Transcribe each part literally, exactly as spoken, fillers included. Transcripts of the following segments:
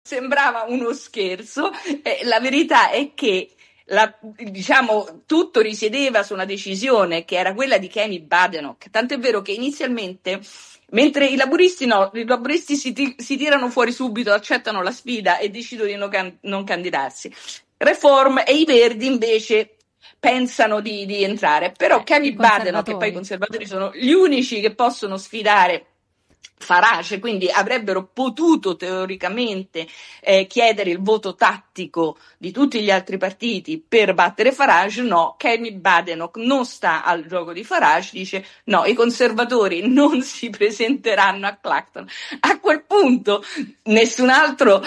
sembrava uno scherzo. Eh, la verità è che La, diciamo, tutto risiedeva su una decisione che era quella di Kemi Badenoch, tant'è vero che inizialmente, mentre i laburisti no, i laburisti si, ti, si tirano fuori subito, accettano la sfida e decidono di non, can, non candidarsi, Reform e i Verdi invece pensano di, di entrare, però eh, Kemi Badenoch, che poi i conservatori sono gli unici che possono sfidare Farage, quindi avrebbero potuto teoricamente eh, chiedere il voto tattico di tutti gli altri partiti per battere Farage. No, Kemi Badenoch non sta al gioco di Farage, dice no, i conservatori non si presenteranno a Clacton. A quel punto nessun altro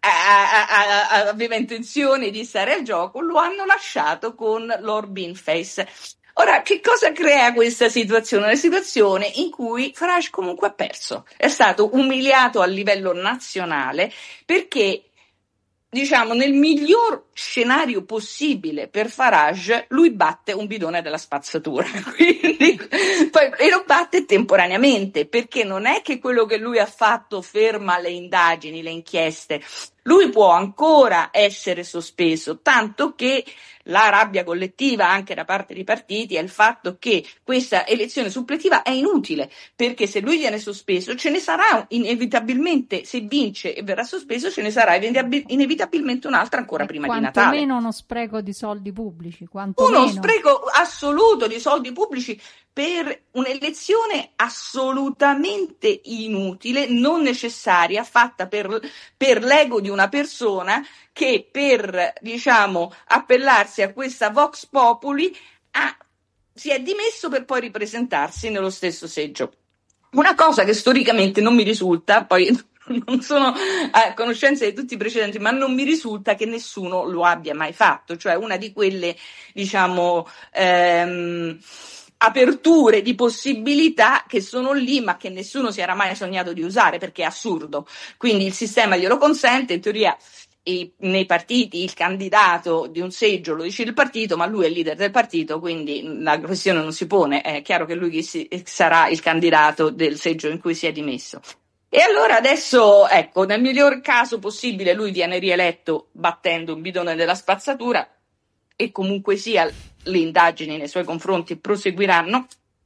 aveva intenzione di stare al gioco, lo hanno lasciato con Lord Beanface. Ora, che cosa crea questa situazione? Una situazione in cui Farage comunque ha perso, è stato umiliato a livello nazionale perché, diciamo, nel miglior scenario possibile per Farage, lui batte un bidone della spazzatura, quindi, poi, e lo batte temporaneamente, perché non è che quello che lui ha fatto ferma le indagini, le inchieste, lui può ancora essere sospeso, tanto che la rabbia collettiva anche da parte dei partiti è il fatto che questa elezione suppletiva è inutile, perché se lui viene sospeso ce ne sarà inevitabilmente, se vince e verrà sospeso, ce ne sarà inevitabilmente un'altra ancora e prima di Natale. Quantomeno uno spreco di soldi pubblici, quanto uno meno. spreco assoluto di soldi pubblici per un'elezione assolutamente inutile, non necessaria, fatta per, per l'ego di una persona che per, diciamo, appellarsi a questa Vox Populi ha, si è dimesso per poi ripresentarsi nello stesso seggio. Una cosa che storicamente non mi risulta, poi non sono a conoscenza di tutti i precedenti, ma non mi risulta che nessuno lo abbia mai fatto, cioè una di quelle, diciamo, ehm, aperture di possibilità che sono lì ma che nessuno si era mai sognato di usare, perché è assurdo. Quindi il sistema glielo consente, in teoria i, nei partiti il candidato di un seggio lo decide il partito, ma lui è il leader del partito, quindi la questione non si pone, è chiaro che lui si, sarà il candidato del seggio in cui si è dimesso. E allora adesso, ecco, nel miglior caso possibile lui viene rieletto battendo un bidone della spazzatura e comunque sia le indagini nei suoi confronti proseguiranno.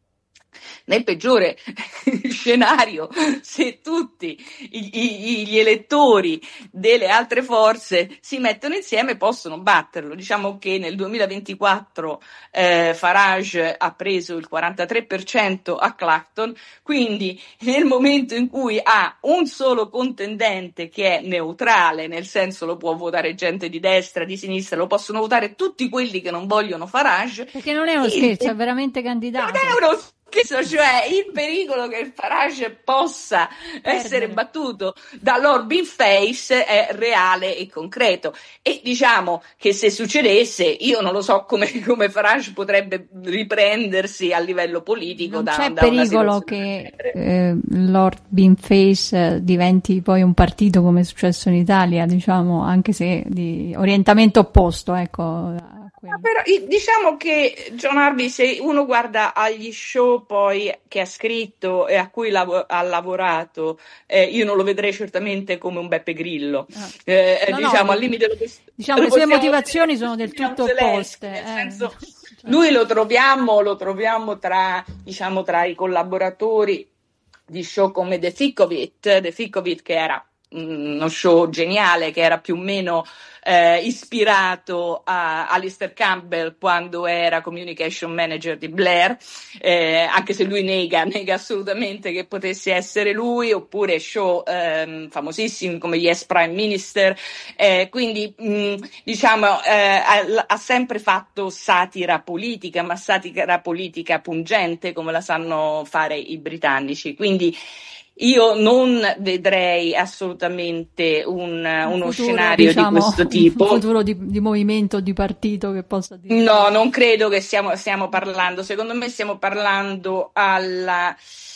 Nel peggiore scenario, se tutti i, i, gli elettori delle altre forze si mettono insieme, possono batterlo. Diciamo che nel duemilaventiquattro eh, Farage ha preso il quarantatré per cento a Clacton, quindi nel momento in cui ha un solo contendente che è neutrale, nel senso lo può votare gente di destra, di sinistra, lo possono votare tutti quelli che non vogliono Farage. Perché non è uno scherzo, è veramente candidato. Non è uno cioè il pericolo che il Farage possa Perdere. essere battuto da Lord Beanface è reale e concreto, e diciamo che se succedesse io non lo so come, come Farage potrebbe riprendersi a livello politico. Non da, c'è da pericolo una che eh, Lord Beanface diventi poi un partito come è successo in Italia, diciamo, anche se di orientamento opposto, ecco. Ah, però diciamo che John Harvey, se uno guarda agli show poi che ha scritto e a cui lav- ha lavorato, eh, io non lo vedrei certamente come un Beppe Grillo. Ah. Eh, no, diciamo no, al limite lo poss- diciamo lo le sue dire, motivazioni sono del tutto opposte. Nel Eh. senso, lui lo troviamo, lo troviamo tra, diciamo, tra i collaboratori di show come The Thick of It, The Thick of It che era uno show geniale, che era più o meno eh, ispirato a Alistair Campbell quando era communication manager di Blair, eh, anche se lui nega, nega assolutamente che potesse essere lui, oppure show ehm, famosissimi come Yes Prime Minister, eh, quindi mh, diciamo eh, ha, ha sempre fatto satira politica, ma satira politica pungente come la sanno fare i britannici, quindi io non vedrei assolutamente un, un uno futuro, scenario diciamo, di questo tipo. Un futuro di, di movimento, di partito che possa dire. No, non credo che stiamo, stiamo parlando. Secondo me stiamo parlando alla,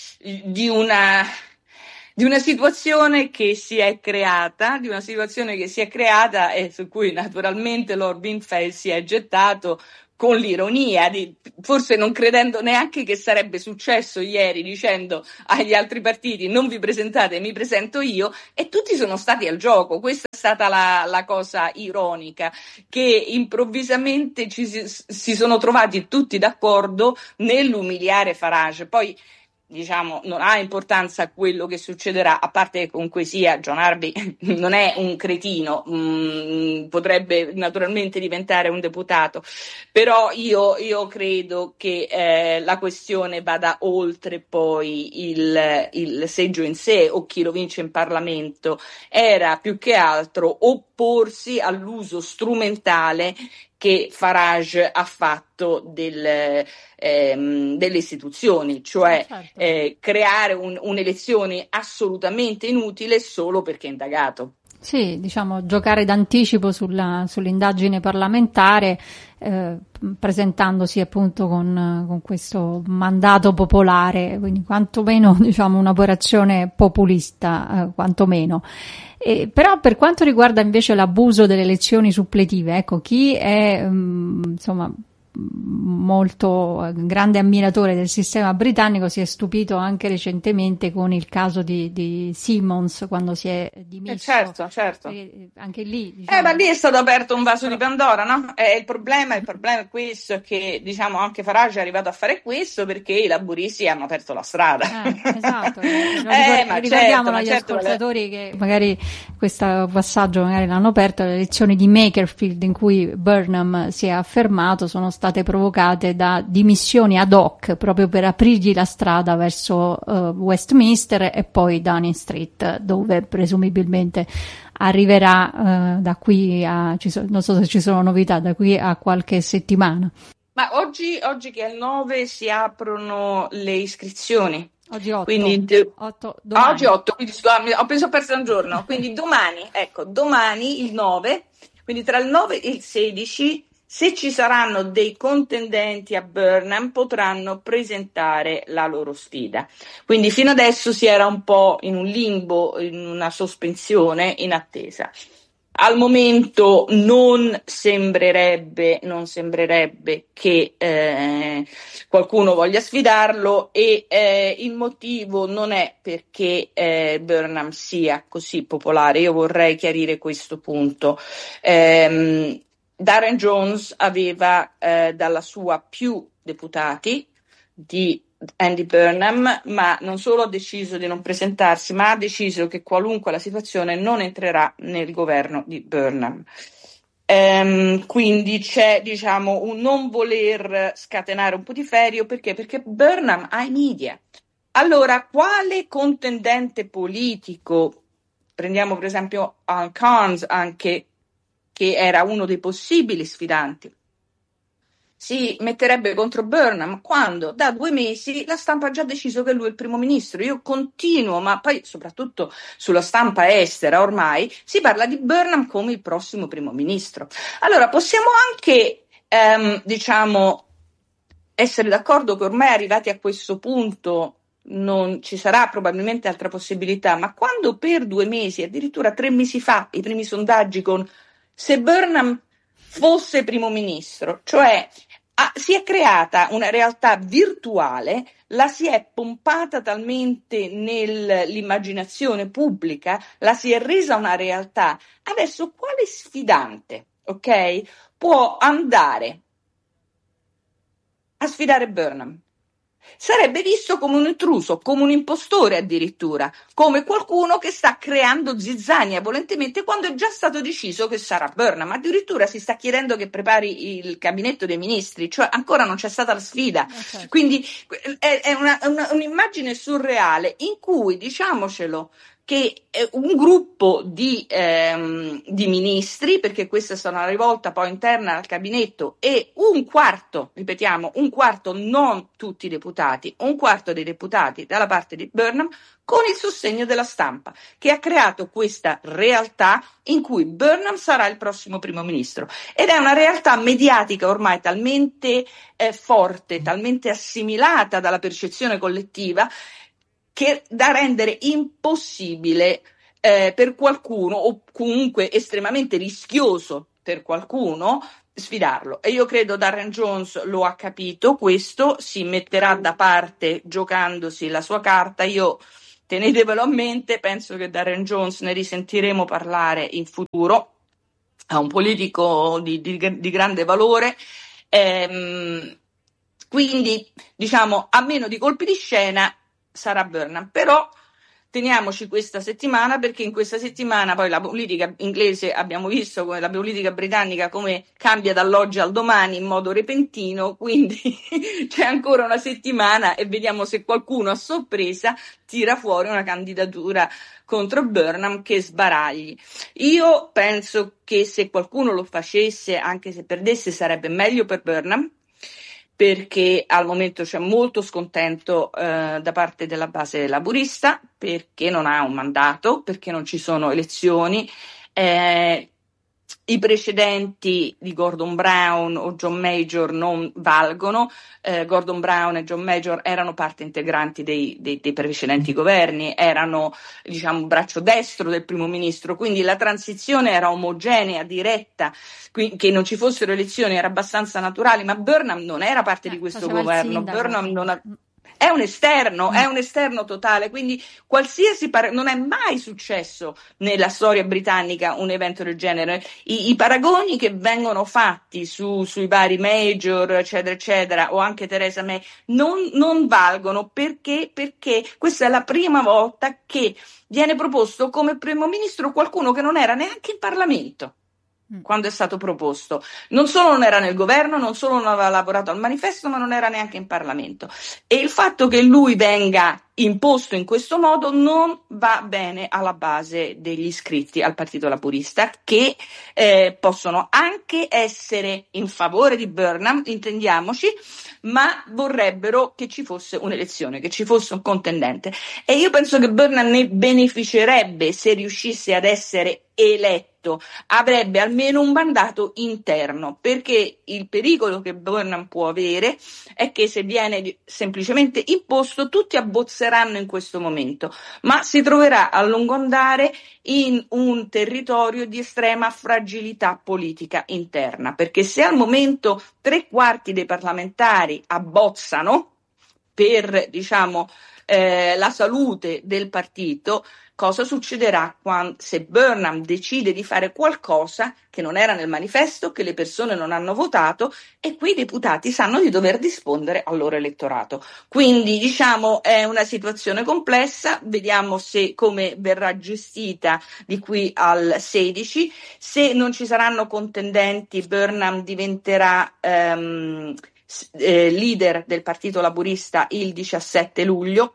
di una, di una situazione che si è creata, di una situazione che si è creata e su cui naturalmente Lord Beanface si è gettato con l'ironia, di, forse non credendo neanche che sarebbe successo ieri, dicendo agli altri partiti non vi presentate, mi presento io, e tutti sono stati al gioco. Questa è stata la, la cosa ironica, che improvvisamente ci si, si sono trovati tutti d'accordo nell'umiliare Farage. Poi, diciamo, non ha importanza quello che succederà, a parte che comunque sia John Harvey non è un cretino, mh, potrebbe naturalmente diventare un deputato, però io, io credo che eh, la questione vada oltre poi il, il seggio in sé o chi lo vince in Parlamento. Era più che altro opporsi all'uso strumentale che Farage ha fatto del, ehm, delle istituzioni, cioè certo. eh, creare un, un'elezione assolutamente inutile solo perché è indagato. Sì, diciamo, giocare d'anticipo sulla, sull'indagine parlamentare, eh, presentandosi appunto con, con questo mandato popolare, quindi quantomeno, diciamo, un'operazione populista, eh, quantomeno. E, però per quanto riguarda invece l'abuso delle elezioni suppletive, ecco, chi è, mh, insomma, molto grande ammiratore del sistema britannico si è stupito anche recentemente con il caso di, di Simmons, quando si è dimesso. Eh certo, certo. Eh, anche lì, diciamo... Eh, ma lì è stato aperto un vaso di Pandora, no? Eh, il problema, il problema è questo, è che, diciamo, anche Farage è arrivato a fare questo perché i laburisti hanno aperto la strada. Eh, esatto. Eh, lo eh, ricor- ma ricordiamo certo, ma agli certo, ascoltatori che magari questo passaggio magari l'hanno aperto, le elezioni di Makerfield in cui Burnham si è affermato sono state provocate da dimissioni ad hoc proprio per aprirgli la strada verso uh, Westminster e poi Downing Street, dove presumibilmente arriverà uh, da qui a, ci so, non so se ci sono novità, da qui a qualche settimana. Ma oggi, oggi che è il nove si aprono le iscrizioni. Oggi otto. Quindi, otto oggi otto, quindi ho penso ho perso un giorno. Quindi domani, ecco, domani il nove, quindi tra il nove e il sedici, se ci saranno dei contendenti a Burnham, potranno presentare la loro sfida. Quindi fino adesso si era un po' in un limbo, in una sospensione, in attesa. Al momento non sembrerebbe, non sembrerebbe che eh, qualcuno voglia sfidarlo, e eh, il motivo non è perché eh, Burnham sia così popolare. Io vorrei chiarire questo punto. Eh, Darren Jones aveva eh, dalla sua più deputati di Andy Burnham, ma non solo ha deciso di non presentarsi, ma ha deciso che qualunque la situazione non entrerà nel governo di Burnham. Ehm, quindi c'è, diciamo, un non voler scatenare un putiferio, perché? Perché Burnham ha i media. Allora, quale contendente politico, prendiamo per esempio Al Carnes, anche, che era uno dei possibili sfidanti, si metterebbe contro Burnham quando da due mesi la stampa ha già deciso che lui è il primo ministro? Io continuo, ma poi soprattutto sulla stampa estera ormai si parla di Burnham come il prossimo primo ministro. Allora possiamo anche ehm, diciamo essere d'accordo che ormai arrivati a questo punto non ci sarà probabilmente altra possibilità, ma quando per due mesi, addirittura tre mesi fa, i primi sondaggi con se Burnham fosse primo ministro, cioè ah, si è creata una realtà virtuale, la si è pompata talmente nell'immaginazione pubblica, la si è resa una realtà. Adesso quale sfidante, ok, può andare a sfidare Burnham? Sarebbe visto come un intruso, come un impostore addirittura, come qualcuno che sta creando zizzania volentemente quando è già stato deciso che sarà Burnham. Addirittura si sta chiedendo che prepari il gabinetto dei ministri, cioè ancora non c'è stata la sfida. Okay. Quindi è, è una, una, un'immagine surreale in cui, diciamocelo, che un gruppo di, ehm, di ministri, perché questa è stata una rivolta poi interna al gabinetto, e un quarto, ripetiamo, un quarto, non tutti i deputati, un quarto dei deputati dalla parte di Burnham, con il sostegno della stampa, che ha creato questa realtà in cui Burnham sarà il prossimo primo ministro. Ed è una realtà mediatica ormai talmente eh, forte, talmente assimilata dalla percezione collettiva, che da rendere impossibile eh, per qualcuno, o comunque estremamente rischioso per qualcuno, sfidarlo. E io credo Darren Jones lo ha capito, questo si metterà da parte giocandosi la sua carta. Io, tenetevelo a mente, penso che Darren Jones ne risentiremo parlare in futuro, è un politico di, di, di grande valore, ehm, quindi diciamo a meno di colpi di scena sarà Burnham, però teniamoci questa settimana, perché in questa settimana poi la politica inglese, abbiamo visto come la politica britannica come cambia dall'oggi al domani in modo repentino, quindi c'è ancora una settimana e vediamo se qualcuno a sorpresa tira fuori una candidatura contro Burnham che sbaragli. Io penso che se qualcuno lo facesse, anche se perdesse, sarebbe meglio per Burnham, perché al momento c'è molto scontento eh, da parte della base laburista, perché non ha un mandato, perché non ci sono elezioni. Eh, I precedenti di Gordon Brown o John Major non valgono. Eh, Gordon Brown e John Major erano parte integranti dei, dei, dei precedenti governi, erano diciamo braccio destro del primo ministro, quindi la transizione era omogenea, diretta, quindi, che non ci fossero elezioni era abbastanza naturale, ma Burnham non era parte eh, di questo governo. Burnham non ha... È un esterno, mm. è un esterno totale, quindi qualsiasi par- non è mai successo nella storia britannica un evento del genere. I, i paragoni che vengono fatti su, sui vari major, eccetera, eccetera, o anche Theresa May, non, non valgono perché, perché questa è la prima volta che viene proposto come primo ministro qualcuno che non era neanche in Parlamento quando è stato proposto. Non solo non era nel governo, non solo non aveva lavorato al manifesto, ma non era neanche in Parlamento. E il fatto che lui venga imposto in questo modo non va bene alla base degli iscritti al Partito Laburista, che eh, possono anche essere in favore di Burnham, intendiamoci, ma vorrebbero che ci fosse un'elezione, che ci fosse un contendente. E io penso che Burnham ne beneficerebbe se riuscisse ad essere eletto, avrebbe almeno un mandato interno, perché il pericolo che Burnham può avere è che se viene semplicemente imposto tutti abbozzeranno in questo momento, ma si troverà a lungo andare in un territorio di estrema fragilità politica interna, perché se al momento tre quarti dei parlamentari abbozzano per, diciamo, eh, la salute del partito, cosa succederà quando, se Burnham decide di fare qualcosa che non era nel manifesto, che le persone non hanno votato e quei deputati sanno di dover rispondere al loro elettorato. Quindi diciamo è una situazione complessa, vediamo se come verrà gestita di qui al sedici, se non ci saranno contendenti Burnham diventerà ehm, eh, leader del Partito Laburista il diciassette luglio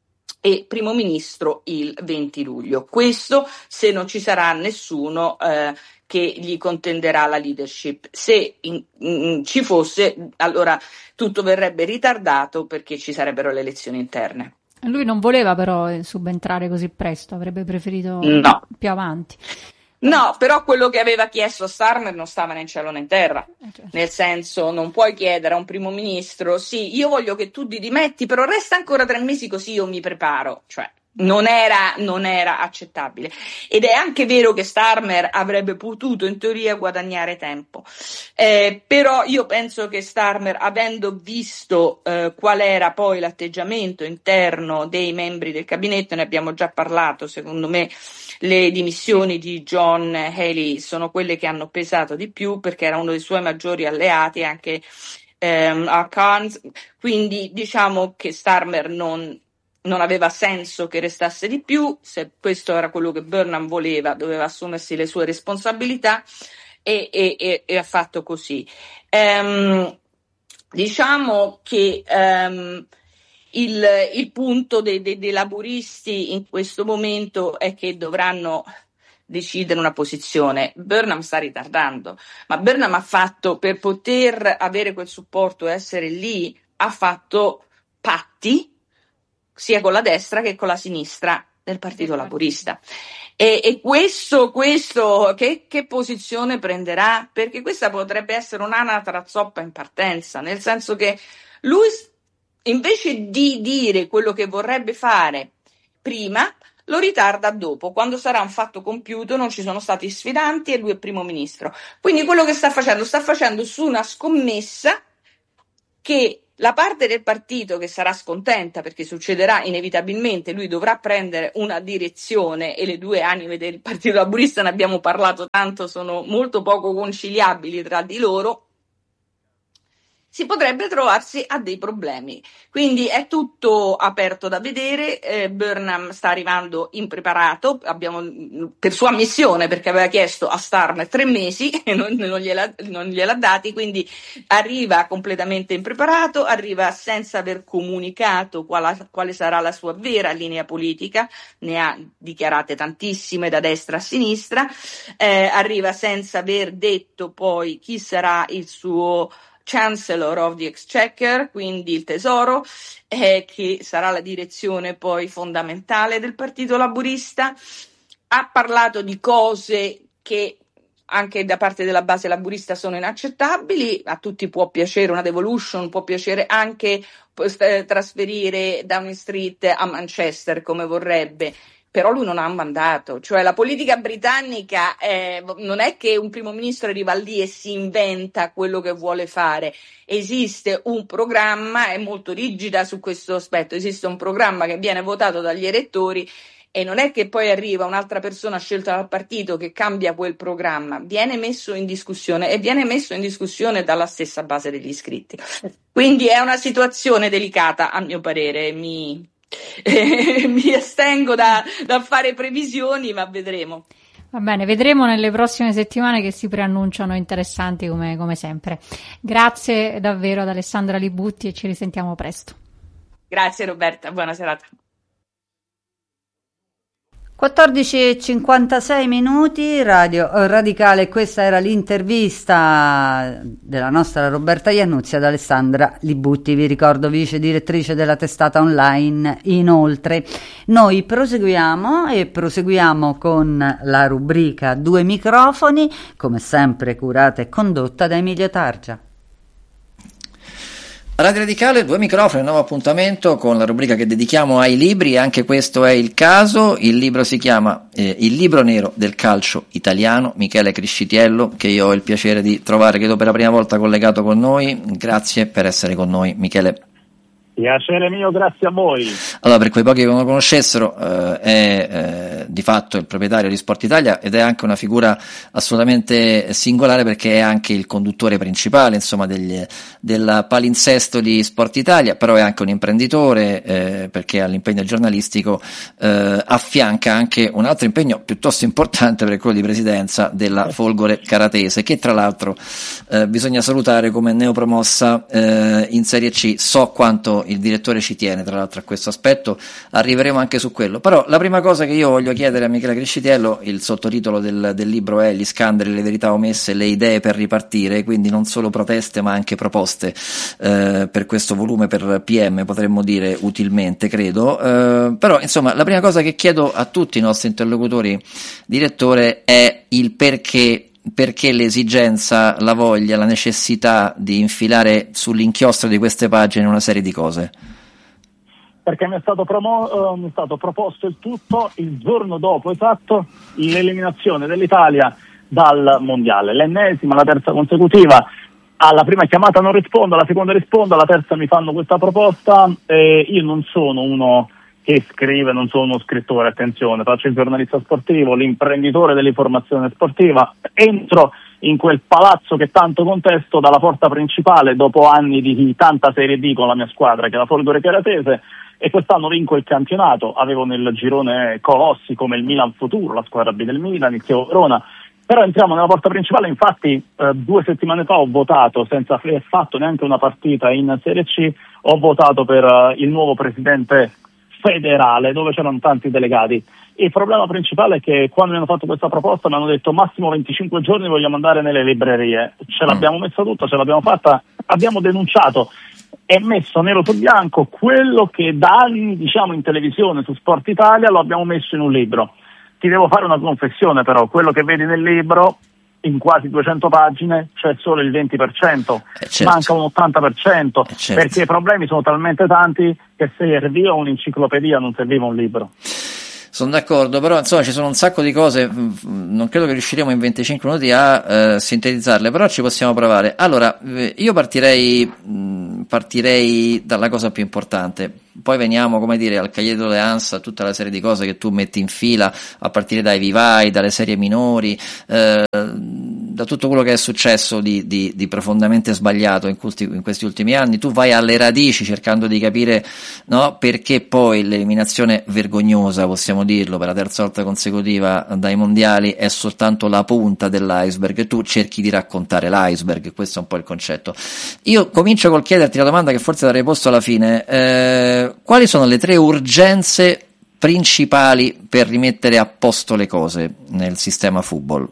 e primo ministro il venti luglio. Questo se non ci sarà nessuno eh, che gli contenderà la leadership. Se in, in, ci fosse, allora tutto verrebbe ritardato perché ci sarebbero le elezioni interne. Lui non voleva però subentrare così presto, avrebbe preferito no. più avanti. No, però quello che aveva chiesto a Starmer non stava né in cielo né in terra, nel senso non puoi chiedere a un primo ministro sì, io voglio che tu ti dimetti, però resta ancora tre mesi così io mi preparo, cioè non era, non era accettabile. Ed è anche vero che Starmer avrebbe potuto in teoria guadagnare tempo, eh, però io penso che Starmer, avendo visto eh, qual era poi l'atteggiamento interno dei membri del gabinetto, ne abbiamo già parlato, secondo me le dimissioni di John Healey sono quelle che hanno pesato di più perché era uno dei suoi maggiori alleati anche ehm, a Cairns, quindi diciamo che Starmer non non aveva senso che restasse di più, se questo era quello che Burnham voleva, doveva assumersi le sue responsabilità e, e, e, e ha fatto così. Ehm, diciamo che ehm, il, il punto dei, dei, dei laburisti in questo momento è che dovranno decidere una posizione. Burnham sta ritardando, ma Burnham ha fatto, per poter avere quel supporto e essere lì, ha fatto patti sia con la destra che con la sinistra del Partito Laburista. E, e questo, questo che, che posizione prenderà? Perché questa potrebbe essere un'anatra zoppa in partenza, nel senso che lui, invece di dire quello che vorrebbe fare prima, lo ritarda dopo, quando sarà un fatto compiuto, non ci sono stati sfidanti e lui è primo ministro. Quindi quello che sta facendo, sta facendo su una scommessa che la parte del partito che sarà scontenta, perché succederà inevitabilmente, lui dovrà prendere una direzione, e le due anime del Partito Laburista, ne abbiamo parlato tanto, sono molto poco conciliabili tra di loro, si potrebbe trovarsi a dei problemi. Quindi è tutto aperto da vedere. eh, Burnham sta arrivando impreparato, abbiamo, per sua ammissione, perché aveva chiesto a starne tre mesi e non, non, gliela, non gliel'ha dati, quindi arriva completamente impreparato, arriva senza aver comunicato quale, quale sarà la sua vera linea politica, ne ha dichiarate tantissime da destra a sinistra, eh, arriva senza aver detto poi chi sarà il suo Chancellor of the Exchequer, quindi il tesoro, eh, che sarà la direzione poi fondamentale del Partito Laburista. Ha parlato di cose che anche da parte della base laburista sono inaccettabili. A tutti può piacere una devolution, può piacere anche eh, trasferire Downing Street a Manchester come vorrebbe, però lui non ha un mandato, cioè la politica britannica eh, non è che un primo ministro arriva lì e si inventa quello che vuole fare, esiste un programma, è molto rigida su questo aspetto, esiste un programma che viene votato dagli elettori e non è che poi arriva un'altra persona scelta dal partito che cambia quel programma, viene messo in discussione e viene messo in discussione dalla stessa base degli iscritti. Quindi è una situazione delicata, a mio parere, mi... Eh, mi astengo da, da fare previsioni, ma vedremo. Va bene, vedremo nelle prossime settimane, che si preannunciano interessanti come, come sempre. Grazie davvero ad Alessandra Libutti e ci risentiamo presto. Grazie Roberta, buona serata. quattordici e cinquantasei minuti, Radio Radicale, questa era l'intervista della nostra Roberta Iannuzzi ad Alessandra Libutti, vi ricordo vice direttrice della testata online. Inoltre noi proseguiamo e proseguiamo con la rubrica Due Microfoni, come sempre curata e condotta da Emilio Targia. Radio Radicale, Due Microfoni, nuovo appuntamento con la rubrica che dedichiamo ai libri, anche questo è il caso. Il libro si chiama eh, Il libro nero del calcio italiano, Michele Criscitiello, che io ho il piacere di trovare, credo per la prima volta collegato con noi. Grazie per essere con noi, Michele. Piacere mio, grazie a voi. Allora, per quei pochi che non lo conoscessero, eh, è eh, di fatto il proprietario di Sport Italia ed è anche una figura assolutamente singolare, perché è anche il conduttore principale, insomma, degli, del palinsesto di Sport Italia, però è anche un imprenditore, eh, perché all'impegno giornalistico eh, affianca anche un altro impegno piuttosto importante, per quello di presidenza della Folgore Caratese, che tra l'altro eh, bisogna salutare come neopromossa eh, in Serie C. So quanto il direttore ci tiene tra l'altro a questo aspetto, arriveremo anche su quello. Però la prima cosa che io voglio chiedere a Michele Criscitiello, il sottotitolo del, del libro è Gli scandali, le verità omesse, le idee per ripartire, quindi non solo proteste ma anche proposte eh, per questo volume per P M, potremmo dire utilmente, credo. Eh, però insomma la prima cosa che chiedo a tutti i nostri interlocutori, direttore, è il perché perché l'esigenza, la voglia, la necessità di infilare sull'inchiostro di queste pagine una serie di cose? Perché mi è stato, promo- uh, mi è stato proposto il tutto il giorno dopo, esatto, l'eliminazione dell'Italia dal mondiale, l'ennesima, la terza consecutiva. Alla prima chiamata non rispondo, alla seconda rispondo, alla terza mi fanno questa proposta. E io non sono uno che scrive, non sono uno scrittore, attenzione, faccio il giornalista sportivo, l'imprenditore dell'informazione sportiva, entro in quel palazzo che tanto contesto dalla porta principale dopo anni di tanta Serie D con la mia squadra, che è la Folgore Caratese, e quest'anno vinco il campionato. Avevo nel girone colossi come il Milan Futuro, la squadra B del Milan, il Chievo Verona, però entriamo nella porta principale. Infatti eh, due settimane fa ho votato, senza aver fatto neanche una partita in Serie C, ho votato per uh, il nuovo presidente federale, dove c'erano tanti delegati. Il problema principale è che quando mi hanno fatto questa proposta mi hanno detto massimo venticinque giorni, vogliamo andare nelle librerie. Ce l'abbiamo messa tutta, ce l'abbiamo fatta, abbiamo denunciato e messo nero su bianco quello che da anni diciamo in televisione su Sport Italia, lo abbiamo messo in un libro. Ti devo fare una confessione però, quello che vedi nel libro in quasi duecento pagine c'è solo il venti per cento, eh certo. Manca un ottanta per cento, eh certo. Perché i problemi sono talmente tanti che serviva un'enciclopedia, non serviva un libro. Sono d'accordo, però insomma ci sono un sacco di cose, non credo che riusciremo in venticinque minuti a eh, sintetizzarle, però ci possiamo provare. Allora, io partirei mh, partirei dalla cosa più importante, poi veniamo, come dire, al cahier de doléances, a tutta la serie di cose che tu metti in fila, a partire dai vivai, dalle serie minori, eh, da tutto quello che è successo di, di, di profondamente sbagliato in questi, in questi ultimi anni. Tu vai alle radici cercando di capire, no, perché poi l'eliminazione vergognosa, possiamo dirlo, per la terza volta consecutiva dai mondiali è soltanto la punta dell'iceberg, e tu cerchi di raccontare l'iceberg. Questo è un po' il concetto. Io comincio col chiederti la domanda che forse darei posto alla fine. Eh, quali sono le tre urgenze principali per rimettere a posto le cose nel sistema football?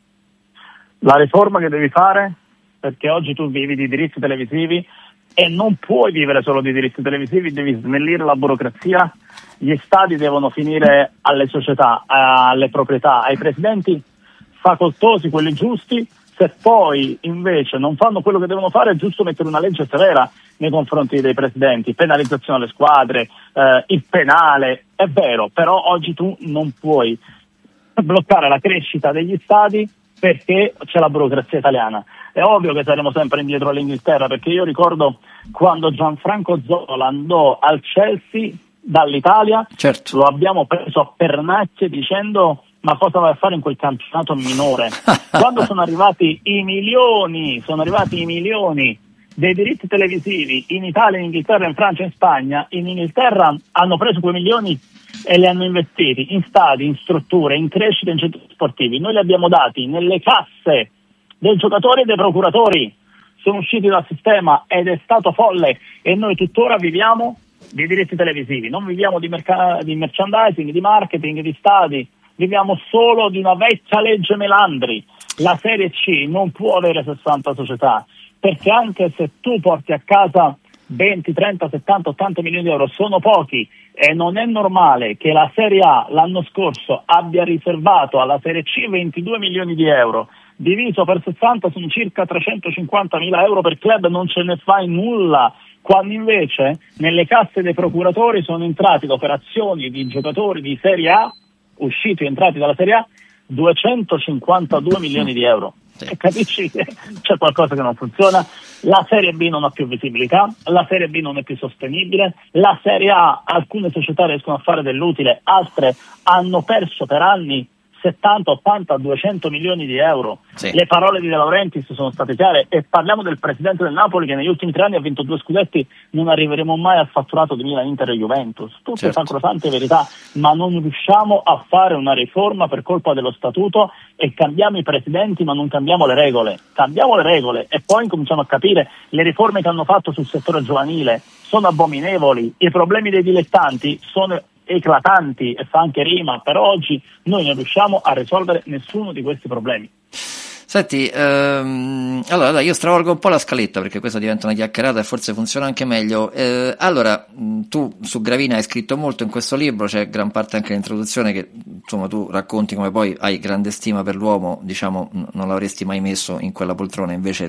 La riforma che devi fare, perché oggi tu vivi di diritti televisivi e non puoi vivere solo di diritti televisivi, devi snellire la burocrazia, gli stadi devono finire alle società, alle proprietà, ai presidenti facoltosi, quelli giusti. Se poi invece non fanno quello che devono fare, è giusto mettere una legge severa nei confronti dei presidenti, penalizzazione alle squadre, eh, il penale, è vero, però oggi tu non puoi bloccare la crescita degli stadi perché c'è la burocrazia italiana. È ovvio che saremo sempre indietro all'Inghilterra, perché io ricordo quando Gianfranco Zola andò al Chelsea dall'Italia, certo, lo abbiamo preso a pernacchie dicendo: ma cosa vai a fare in quel campionato minore? Quando sono arrivati i milioni, sono arrivati i milioni dei diritti televisivi in Italia, in Inghilterra, in Francia, in Spagna, in Inghilterra hanno preso quei milioni e li hanno investiti in stadi, in strutture, in crescita, in centri sportivi. Noi li abbiamo dati nelle casse dei giocatori e dei procuratori, sono usciti dal sistema ed è stato folle, e noi tuttora viviamo di diritti televisivi, non viviamo di, merc- di merchandising, di marketing, di stadi. Viviamo solo di una vecchia legge Melandri. La Serie C non può avere sessanta società, perché anche se tu porti a casa venti, trenta, settanta, ottanta milioni di euro, sono pochi, e non è normale che la Serie A l'anno scorso abbia riservato alla Serie C ventidue milioni di euro, diviso per sessanta sono circa trecentocinquanta mila euro per club, non ce ne fai nulla, quando invece nelle casse dei procuratori sono entrati le operazioni di giocatori di Serie A usciti e entrati dalla Serie A duecentocinquantadue milioni di euro. Sì. E capisci che c'è qualcosa che non funziona. La Serie B non ha più visibilità, la Serie B non è più sostenibile, la Serie A, alcune società riescono a fare dell'utile, altre hanno perso per anni settanta, ottanta, duecento milioni di euro. Sì. Le parole di De Laurentiis sono state chiare, e parliamo del presidente del Napoli che negli ultimi tre anni ha vinto due scudetti. Non arriveremo mai al fatturato di Milan, Inter e Juventus, tutte certo. sacrosante verità, ma non riusciamo a fare una riforma per colpa dello statuto, e cambiamo i presidenti ma non cambiamo le regole. Cambiamo le regole e poi incominciamo a capire. Le riforme che hanno fatto sul settore giovanile sono abominevoli, i problemi dei dilettanti sono eclatanti, e fa anche rima, però oggi noi non riusciamo a risolvere nessuno di questi problemi. Senti, ehm, allora dai, io stravolgo un po' la scaletta perché questa diventa una chiacchierata e forse funziona anche meglio. Eh, allora, tu su Gravina hai scritto molto in questo libro, c'è gran parte anche l'introduzione che insomma tu racconti come poi hai grande stima per l'uomo, diciamo non l'avresti mai messo in quella poltrona invece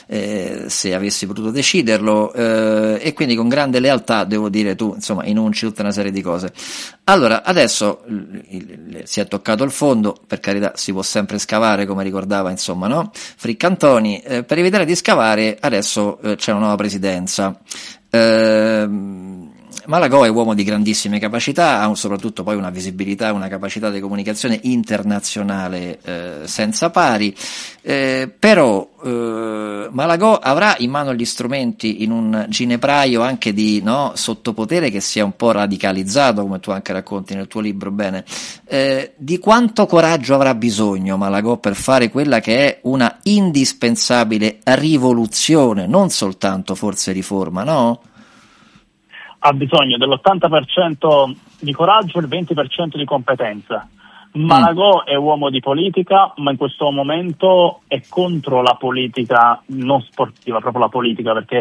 eh, se avessi potuto deciderlo, eh, e quindi con grande lealtà devo dire tu insomma enunci tutta una serie di cose. Allora, adesso il, il, si è toccato il fondo, per carità si può sempre scavare come ricordava insomma Insomma, no? Friccantoni, eh, per evitare di scavare adesso eh, c'è una nuova presidenza. Eh, Malagò è uomo di grandissime capacità, ha soprattutto poi una visibilità, una capacità di comunicazione internazionale eh, senza pari, eh, però eh, Malagò avrà in mano gli strumenti in un ginepraio anche di no, sottopotere che si è un po' radicalizzato, come tu anche racconti nel tuo libro bene. Eh, di quanto coraggio avrà bisogno Malagò per fare quella che è una indispensabile rivoluzione, non soltanto forse riforma, no? Ha bisogno dell'ottanta per cento di coraggio e il venti per cento di competenza. Malagò mm. è uomo di politica, ma in questo momento è contro la politica non sportiva, proprio la politica, perché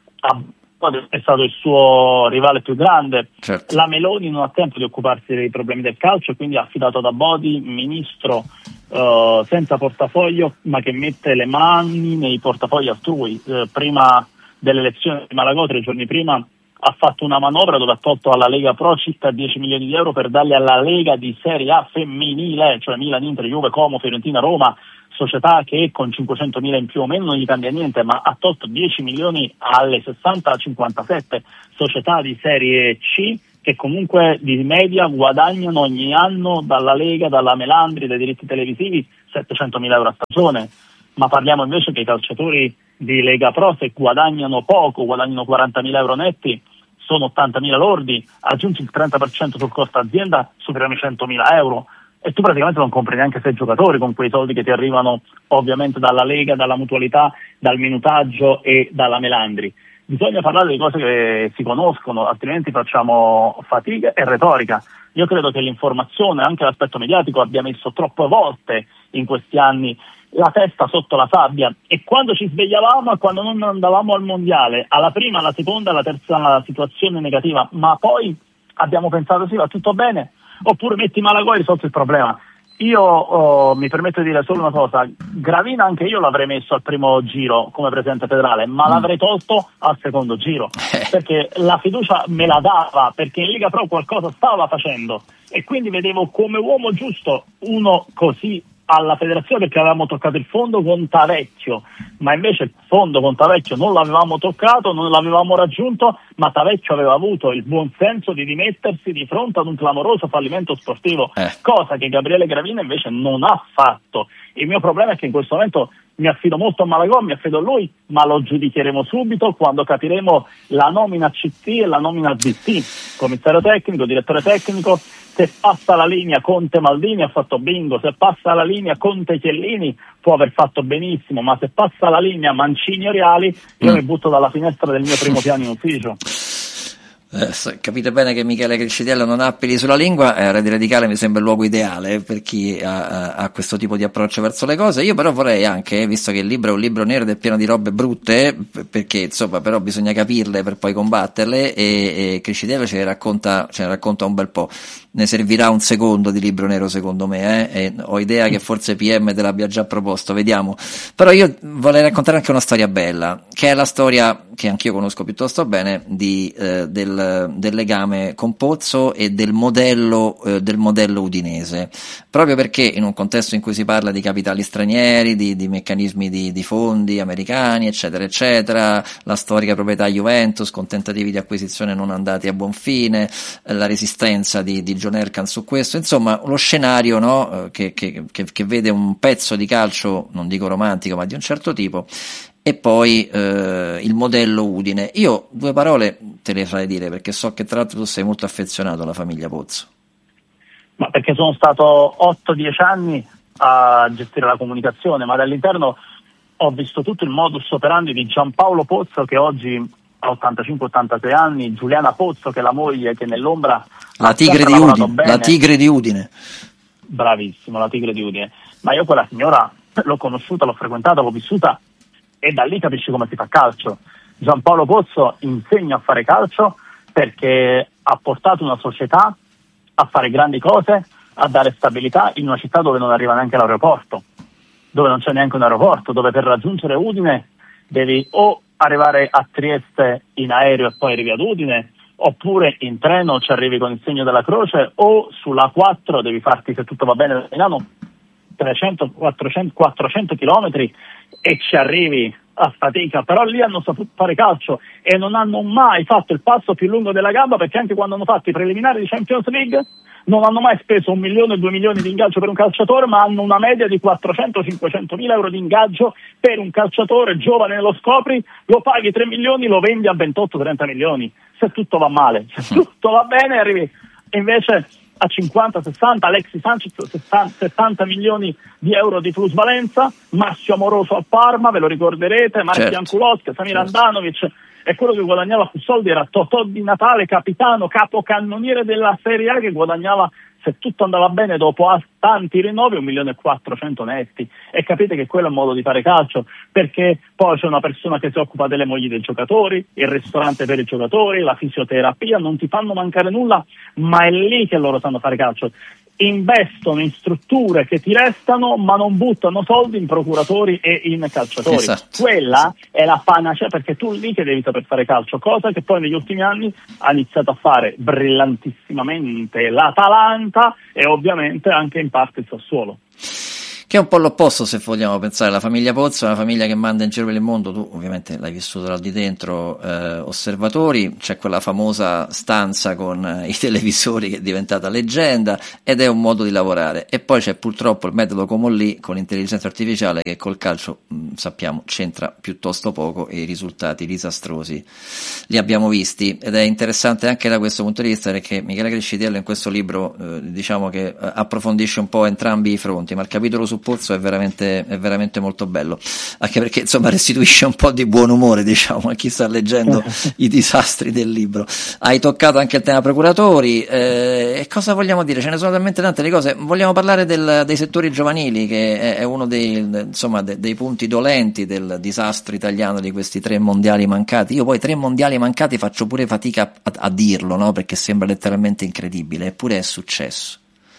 è stato il suo rivale più grande. Certo. La Meloni non ha tempo di occuparsi dei problemi del calcio, quindi ha affidato ad Abodi, ministro uh, senza portafoglio, ma che mette le mani nei portafogli altrui. Uh, prima delle elezioni di Malagò, tre giorni prima, ha fatto una manovra dove ha tolto alla Lega Pro circa dieci milioni di euro per darli alla Lega di Serie A femminile, cioè Milan, Inter, Juve, Como, Fiorentina, Roma, società che con cinquecentomila in più o meno non gli cambia niente, ma ha tolto dieci milioni alle sessanta cinquantasette società di Serie C che comunque di media guadagnano ogni anno dalla Lega, dalla Melandri, dai diritti televisivi settecentomila euro a stagione. Ma parliamo invece che i calciatori di Lega Pro, se guadagnano poco, guadagnano quarantamila euro netti, sono ottantamila lordi, aggiungi il trenta per cento sul costo azienda, superiamo i centomila euro, e tu praticamente non compri neanche sei giocatori con quei soldi che ti arrivano ovviamente dalla Lega, dalla mutualità, dal minutaggio e dalla Melandri. Bisogna parlare di cose che si conoscono, altrimenti facciamo fatica e retorica. Io credo che l'informazione, anche l'aspetto mediatico, abbia messo troppe volte in questi anni la testa sotto la sabbia, e quando ci svegliavamo e quando non andavamo al mondiale, alla prima, alla seconda, alla terza situazione negativa, ma poi abbiamo pensato sì, va tutto bene, oppure metti Malagoi e risolto il problema. Io oh, mi permetto di dire solo una cosa: Gravina anche io l'avrei messo al primo giro come presidente federale, ma mm. l'avrei tolto al secondo giro, perché la fiducia me la dava, perché in Lega Pro qualcosa stava facendo, e quindi vedevo come uomo giusto uno così alla federazione, perché avevamo toccato il fondo con Tavecchio, ma invece il fondo con Tavecchio non l'avevamo toccato, non l'avevamo raggiunto, ma Tavecchio aveva avuto il buon senso di dimettersi di fronte ad un clamoroso fallimento sportivo, eh. cosa che Gabriele Gravina invece non ha fatto. Il mio problema è che in questo momento mi affido molto a Malagò, mi affido a lui, ma lo giudicheremo subito quando capiremo la nomina C T e la nomina D T, commissario tecnico, direttore tecnico. Se passa la linea Conte Maldini ha fatto bingo, se passa la linea Conte Chiellini può aver fatto benissimo, ma se passa la linea Mancini o Reali io mm. mi butto dalla finestra del mio primo piano in ufficio. Eh, capite bene che Michele Criscitiello non ha peli sulla lingua, eh, Radio Radicale mi sembra il luogo ideale per chi ha, ha questo tipo di approccio verso le cose. Io però vorrei anche, visto che il libro è un libro nero ed è pieno di robe brutte, perché insomma però bisogna capirle per poi combatterle, e, e Criscitiello ce ne racconta, ce ne racconta un bel po'. Ne servirà un secondo di libro nero secondo me, eh? E ho idea che forse P M te l'abbia già proposto, vediamo. Però io vorrei raccontare anche una storia bella, che è la storia che anch'io conosco piuttosto bene di, eh, del, del legame con Pozzo e del modello, eh, del modello udinese, proprio perché in un contesto in cui si parla di capitali stranieri, di, di meccanismi di, di fondi americani eccetera eccetera, la storica proprietà Juventus con tentativi di acquisizione non andati a buon fine, eh, la resistenza di, di John Elkann su questo, insomma lo scenario, no, che, che, che, che vede un pezzo di calcio, non dico romantico ma di un certo tipo, e poi eh, il modello Udine. Io due parole te le farei dire, perché so che tra l'altro tu sei molto affezionato alla famiglia Pozzo. Ma perché sono stato otto dieci anni a gestire la comunicazione, ma dall'interno ho visto tutto il modus operandi di Giampaolo Pozzo, che oggi ha ottantacinque ottantasei anni, Giuliana Pozzo che è la moglie, che nell'ombra la tigre di Udine, la tigre di Udine. Bravissimo, la tigre di Udine. Ma io quella signora l'ho conosciuta, l'ho frequentata, l'ho vissuta, e da lì capisci come si fa calcio. Giampaolo Pozzo insegna a fare calcio perché ha portato una società a fare grandi cose, a dare stabilità in una città dove non arriva neanche l'aeroporto, dove non c'è neanche un aeroporto, dove per raggiungere Udine devi o arrivare a Trieste in aereo e poi arrivi ad Udine, oppure in treno ci arrivi con il segno della croce, o sulla A quattro devi farti, se tutto va bene da Milano, trecento quattrocento, quattrocento chilometri e ci arrivi a fatica. Però lì hanno saputo fare calcio e non hanno mai fatto il passo più lungo della gamba, perché anche quando hanno fatto i preliminari di Champions League non hanno mai speso un milione o due milioni di ingaggio per un calciatore, ma hanno una media di quattrocento cinquecento mila euro di ingaggio per un calciatore giovane. Lo scopri, lo paghi tre milioni, lo vendi a ventotto trenta milioni, se tutto va male. Se tutto va bene arrivi invece a cinquanta sessanta, Alexis Sanchez settanta milioni di euro di plusvalenza, Massimo Amoroso a Parma, ve lo ricorderete, Marco Jankulovski, Samir certo. Andanovic, e quello che guadagnava più soldi era Totò Di Natale, capitano, capocannoniere della Serie A, che guadagnava, se tutto andava bene, dopo tanti rinnovi, un milione e quattrocento netti. E capite che quello è un modo di fare calcio, perché poi c'è una persona che si occupa delle mogli dei giocatori, il ristorante per i giocatori, la fisioterapia, non ti fanno mancare nulla, ma è lì che loro sanno fare calcio. investono in strutture che ti restano, ma non buttano soldi in procuratori e in calciatori. Esatto. Quella è la panacea, perché tu lì che devi saper fare calcio, cosa che poi negli ultimi anni ha iniziato a fare brillantissimamente l'Atalanta e ovviamente anche in parte il Sassuolo. Che è un po' l'opposto, se vogliamo pensare. La famiglia Pozzo è una famiglia che manda in giro per il mondo, tu ovviamente l'hai vissuto da di dentro, eh, osservatori, c'è quella famosa stanza con eh, i televisori che è diventata leggenda ed è un modo di lavorare, e poi c'è purtroppo il metodo Comolli con l'intelligenza artificiale che col calcio mh, sappiamo c'entra piuttosto poco e i risultati disastrosi li abbiamo visti, ed è interessante anche da questo punto di vista perché Michele Crescitiello in questo libro eh, diciamo che eh, approfondisce un po' entrambi i fronti, ma il capitolo su Pozzo è veramente, è veramente molto bello, anche perché insomma restituisce un po' di buon umore, diciamo, a chi sta leggendo i disastri del libro. Hai toccato anche il tema procuratori, eh, e cosa vogliamo dire? Ce ne sono talmente tante di cose. Vogliamo parlare del, dei settori giovanili, che è, è uno dei, insomma, de, dei punti dolenti del disastro italiano di questi tre mondiali mancati. Io poi tre mondiali mancati faccio pure fatica a, a dirlo, no? Perché sembra letteralmente incredibile, eppure è successo.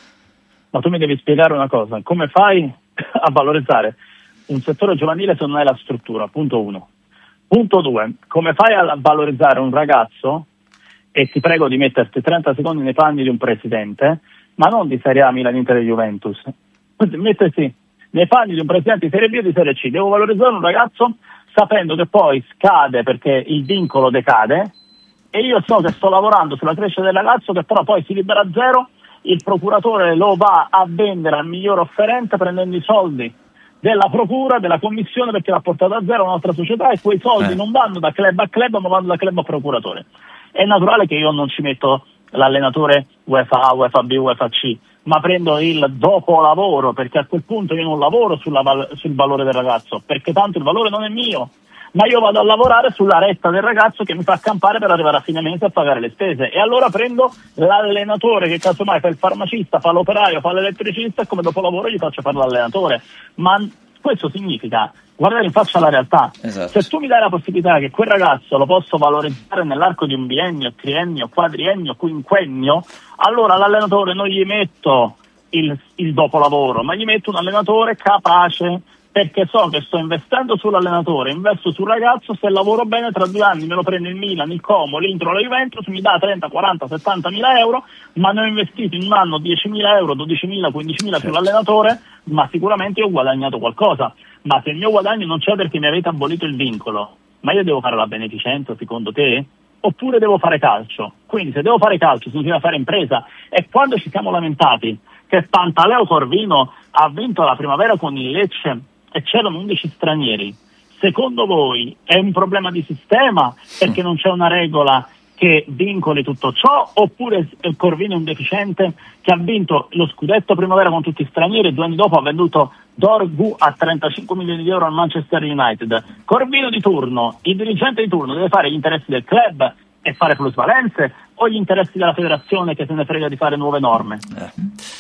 Ma tu mi devi spiegare una cosa, come fai a valorizzare un settore giovanile se non hai la struttura? Punto uno. Punto due, come fai a valorizzare un ragazzo, e ti prego di metterti trenta secondi nei panni di un presidente, ma non di Serie A, Milan, Inter e Juventus, mettersi nei panni di un presidente di Serie B e di Serie C. Devo valorizzare un ragazzo sapendo che poi scade perché il vincolo decade, e io so che sto lavorando sulla crescita del ragazzo, che però poi si libera a zero. Il procuratore lo va a vendere al miglior offerente prendendo i soldi della procura, della commissione, perché l'ha portato a zero un'altra società, e quei soldi eh. non vanno da club a club, ma vanno da club a procuratore. È naturale che io non ci metto l'allenatore UEFA A, UEFA B, UEFA C, ma prendo il dopolavoro, perché a quel punto io non lavoro sulla val- sul valore del ragazzo, perché tanto il valore non è mio, ma io vado a lavorare sulla retta del ragazzo che mi fa campare per arrivare a fine mese a pagare le spese, e allora prendo l'allenatore che casomai fa il farmacista, fa l'operaio, fa l'elettricista, e come dopolavoro gli faccio fare l'allenatore. Ma questo significa guardare in faccia la realtà. Esatto. Se tu mi dai la possibilità che quel ragazzo lo posso valorizzare nell'arco di un biennio, triennio, quadriennio, quinquennio, allora l'allenatore non gli metto il, il dopolavoro, ma gli metto un allenatore capace, perché so che sto investendo sull'allenatore, investo sul ragazzo, se lavoro bene tra due anni me lo prende il Milan, il Como, l'Intro, la Juventus, mi dà trenta, quaranta, settant mila euro, ma ne ho investito in un anno diecimila euro, dodicimila, quindicimila certo. sull'allenatore, ma sicuramente ho guadagnato qualcosa. Ma se il mio guadagno non c'è perché mi avete abolito il vincolo, ma io devo fare la beneficenza secondo te? Oppure devo fare calcio? Quindi se devo fare calcio significa fare impresa. E quando ci siamo lamentati che Pantaleo Corvino ha vinto la primavera con il Lecce e c'erano undici stranieri, secondo voi è un problema di sistema perché non c'è una regola che vincoli tutto ciò, oppure Corvino è un deficiente che ha vinto lo scudetto primavera con tutti stranieri e due anni dopo ha venduto Dorgu a trentacinque milioni di euro al Manchester United? Corvino di turno, il dirigente di turno deve fare gli interessi del club e fare plusvalenze, o gli interessi della federazione che se ne frega di fare nuove norme? Eh.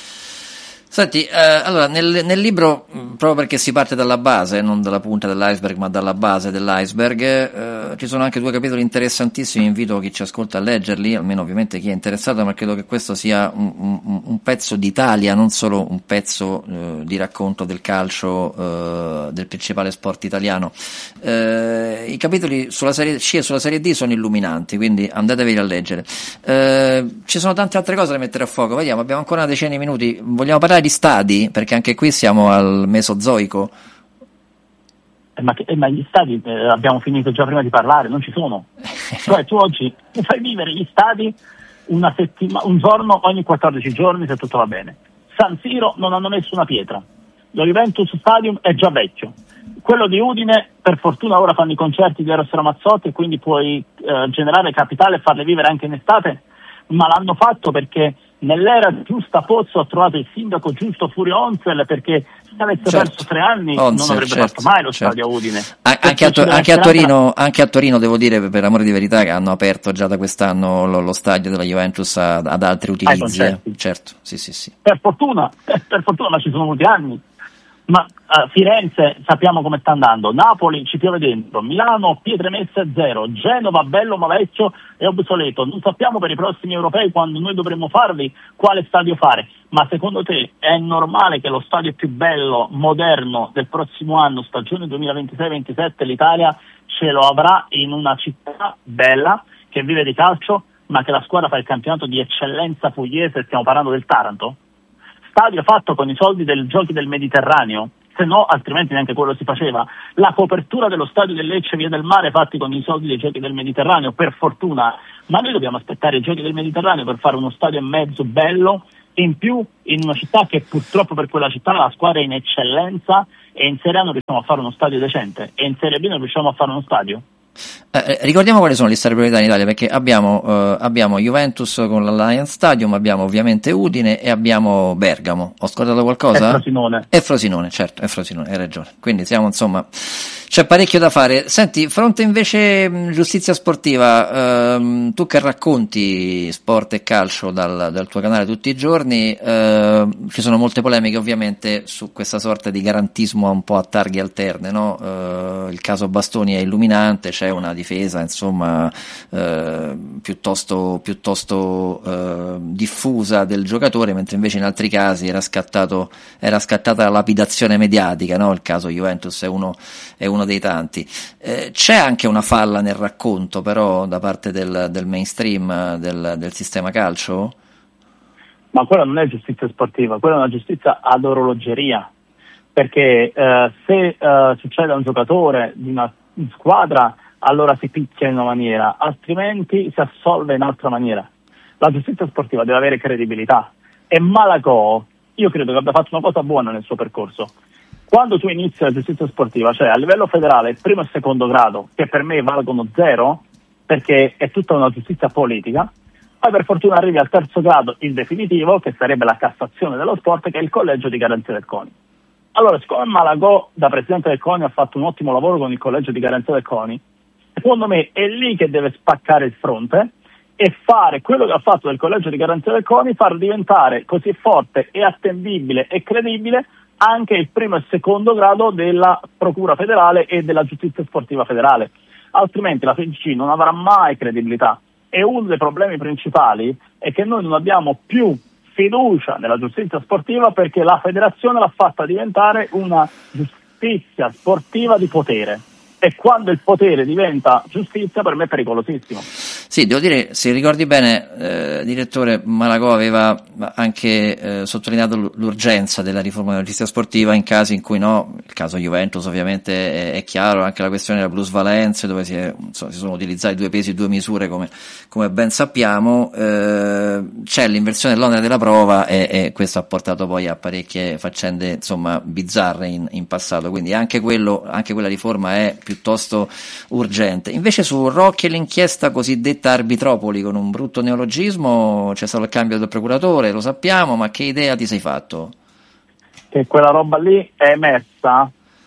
Senti, eh, allora nel, nel libro, proprio perché si parte dalla base, non dalla punta dell'iceberg ma dalla base dell'iceberg, eh, ci sono anche due capitoli interessantissimi, invito chi ci ascolta a leggerli, almeno ovviamente chi è interessato, ma credo che questo sia un, un, un pezzo d'Italia, non solo un pezzo eh, di racconto del calcio, eh, del principale sport italiano. Eh, i capitoli sulla serie C e sulla serie D sono illuminanti, quindi andatevi a leggere. Eh, ci sono tante altre cose da mettere a fuoco, vediamo, abbiamo ancora una decina di minuti, vogliamo parlare di stadi, perché anche qui siamo al Mesozoico. Eh, ma, eh, ma gli stadi eh, abbiamo finito già prima di parlare, non ci sono. Cioè tu oggi fai vivere gli stadi una settima- un giorno ogni quattordici giorni se tutto va bene. San Siro non hanno messo una pietra, lo Juventus Stadium è già vecchio, quello di Udine per fortuna ora fanno i concerti di Eros Ramazzotti e quindi puoi eh, generare capitale e farle vivere anche in estate, ma l'hanno fatto perché nell'era giusta Pozzo ha trovato il sindaco giusto Furio Onzel, perché se avesse certo. perso tre anni Onzel, non avrebbe certo, fatto mai lo certo. stadio a Udine. A- anche, a to- anche, a Torino, anche a Torino devo dire, per amore di verità, che hanno aperto già da quest'anno lo, lo stadio della Juventus a- ad altri utilizzi. Eh. Certo, sì, sì, sì. Per fortuna, per fortuna, ma ci sono molti anni. Ma uh, Firenze sappiamo come sta andando, Napoli ci piove dentro, Milano pietre messe zero, Genova bello ma vecchio e obsoleto. Non sappiamo per i prossimi europei, quando noi dovremmo farli, quale stadio fare. Ma secondo te è normale che lo stadio più bello, moderno del prossimo anno, stagione duemilaventisei ventisette, l'Italia ce lo avrà in una città bella che vive di calcio, ma che la squadra fa il campionato di eccellenza pugliese? Stiamo parlando del Taranto? Stadio fatto con i soldi dei Giochi del Mediterraneo, se no altrimenti neanche quello si faceva. La copertura dello stadio del Lecce Via del Mare fatti con i soldi dei Giochi del Mediterraneo, per fortuna, ma noi dobbiamo aspettare i Giochi del Mediterraneo per fare uno stadio e mezzo bello, in più in una città che purtroppo per quella città la squadra è in eccellenza, e in Serie A non riusciamo a fare uno stadio decente e in Serie B non riusciamo a fare uno stadio. Eh, ricordiamo quali sono gli stadi priorità in Italia, perché abbiamo, eh, abbiamo Juventus con l'Allianz Stadium, abbiamo ovviamente Udine e abbiamo Bergamo. Ho scordato qualcosa? E Frosinone. E Frosinone, certo, è Frosinone, hai ragione. Quindi siamo, insomma, c'è parecchio da fare. Senti, fronte invece mh, giustizia sportiva, ehm, tu che racconti sport e calcio dal, dal tuo canale tutti i giorni, eh, ci sono molte polemiche ovviamente su questa sorta di garantismo un po' a targhe alterne, no? Eh, il caso Bastoni è illuminante, c'è una difesa insomma eh, piuttosto, piuttosto eh, diffusa del giocatore, mentre invece in altri casi era scattato era scattata la lapidazione mediatica, no? Il caso Juventus è uno, è uno dei tanti. Eh, c'è anche una falla nel racconto però da parte del, del mainstream del, del sistema calcio? Ma quella non è giustizia sportiva, quella è una giustizia ad orologeria, perché eh, se eh, succede a un giocatore di una squadra allora si picchia in una maniera, altrimenti si assolve in altra maniera. La giustizia sportiva deve avere credibilità, e Malagò io credo che abbia fatto una cosa buona nel suo percorso. Quando tu inizi la giustizia sportiva, cioè a livello federale primo e secondo grado, che per me valgono zero perché è tutta una giustizia politica, poi per fortuna arrivi al terzo grado, il definitivo, che sarebbe la Cassazione dello sport, che è il collegio di garanzia del CONI. Allora, siccome Malagò da presidente del CONI ha fatto un ottimo lavoro con il collegio di garanzia del CONI, secondo me è lì che deve spaccare il fronte e fare quello che ha fatto del collegio di garanzia del CONI, far diventare così forte e attendibile e credibile anche il primo e secondo grado della Procura federale e della giustizia sportiva federale. Altrimenti la F I G C non avrà mai credibilità, e uno dei problemi principali è che noi non abbiamo più fiducia nella giustizia sportiva, perché la federazione l'ha fatta diventare una giustizia sportiva di potere, e quando il potere diventa giustizia per me è pericolosissimo. Sì, devo dire, se ricordi bene, eh, direttore, Malagò aveva anche eh, sottolineato l'urgenza della riforma della giustizia sportiva in casi in cui no, il caso Juventus ovviamente è, è chiaro, anche la questione della plusvalenza, dove si, è, insomma, si sono utilizzati due pesi e due misure come, come ben sappiamo, eh, c'è l'inversione dell'onere della prova e, e questo ha portato poi a parecchie faccende insomma bizzarre in, in passato, quindi anche quello, anche quella riforma è piuttosto urgente. Invece su Rocchi e l'inchiesta cosiddetta Arbitropoli, con un brutto neologismo, c'è stato il cambio del procuratore, lo sappiamo, ma che idea ti sei fatto? Che quella roba lì è emersa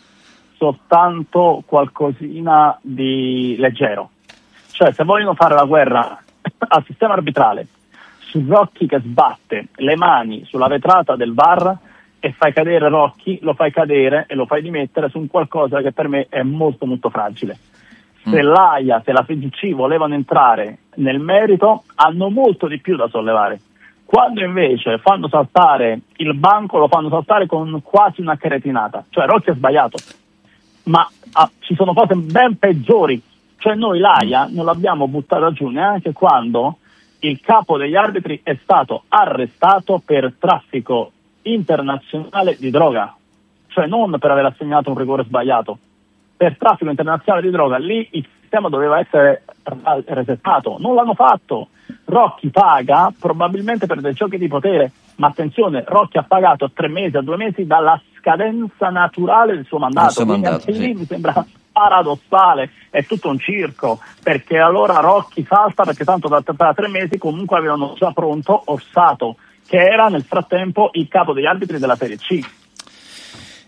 soltanto qualcosina di leggero, cioè se vogliono fare la guerra al sistema arbitrale su Rocchi che sbatte le mani sulla vetrata del V A R e fai cadere Rocchi, lo fai cadere e lo fai dimettere su un qualcosa che per me è molto molto fragile. Se l'A I A, se la F I G C volevano entrare nel merito, hanno molto di più da sollevare. Quando invece fanno saltare il banco, lo fanno saltare con quasi una cretinata. Cioè Rocchi ha sbagliato, ma ah, ci sono cose ben peggiori. Cioè noi l'A I A non l'abbiamo buttata giù neanche quando il capo degli arbitri è stato arrestato per traffico internazionale di droga. Cioè non per aver assegnato un rigore sbagliato, per traffico internazionale di droga. Lì il sistema doveva essere resettato, non l'hanno fatto. Rocchi paga probabilmente per dei giochi di potere, ma attenzione, Rocchi ha pagato tre mesi a due mesi dalla scadenza naturale del suo mandato, suo quindi mandato, anche sì. lì mi sembra paradossale, è tutto un circo, perché allora Rocchi salta perché tanto da, da tre mesi comunque avevano già pronto Orsato, che era nel frattempo il capo degli arbitri della Serie C.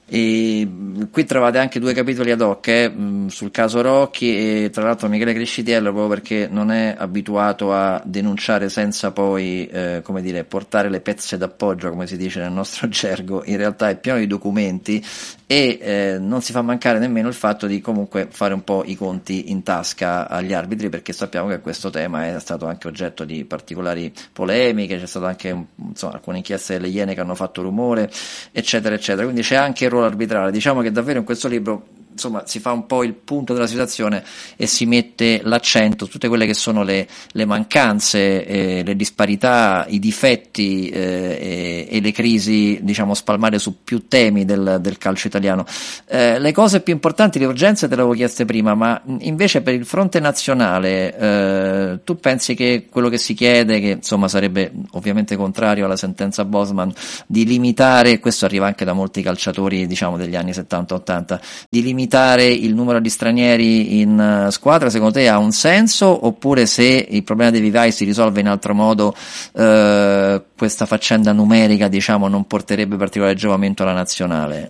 E qui trovate anche due capitoli ad hoc eh, sul caso Rocchi, e tra l'altro Michele Crescitiello, proprio perché non è abituato a denunciare senza poi eh, come dire, portare le pezze d'appoggio, come si dice nel nostro gergo, in realtà è pieno di documenti, e eh, non si fa mancare nemmeno il fatto di comunque fare un po' i conti in tasca agli arbitri, perché sappiamo che questo tema è stato anche oggetto di particolari polemiche, c'è stato anche insomma, alcune inchieste delle Iene che hanno fatto rumore, eccetera eccetera, quindi c'è anche il ruolo arbitrale. Diciamo che davvero in questo libro insomma si fa un po' il punto della situazione e si mette l'accento su tutte quelle che sono le, le mancanze, eh, le disparità, i difetti eh, e, e le crisi, diciamo, spalmate su più temi del, del calcio italiano. Eh, le cose più importanti, le urgenze te le avevo chieste prima, ma invece per il fronte nazionale eh, tu pensi che quello che si chiede, che insomma sarebbe ovviamente contrario alla sentenza Bosman, di limitare, questo arriva anche da molti calciatori diciamo degli anni settanta ottanta, di limitare il numero di stranieri in uh, squadra, secondo te ha un senso, oppure se il problema dei vivai si risolve in altro modo uh, questa faccenda numerica diciamo non porterebbe particolare giovamento alla nazionale?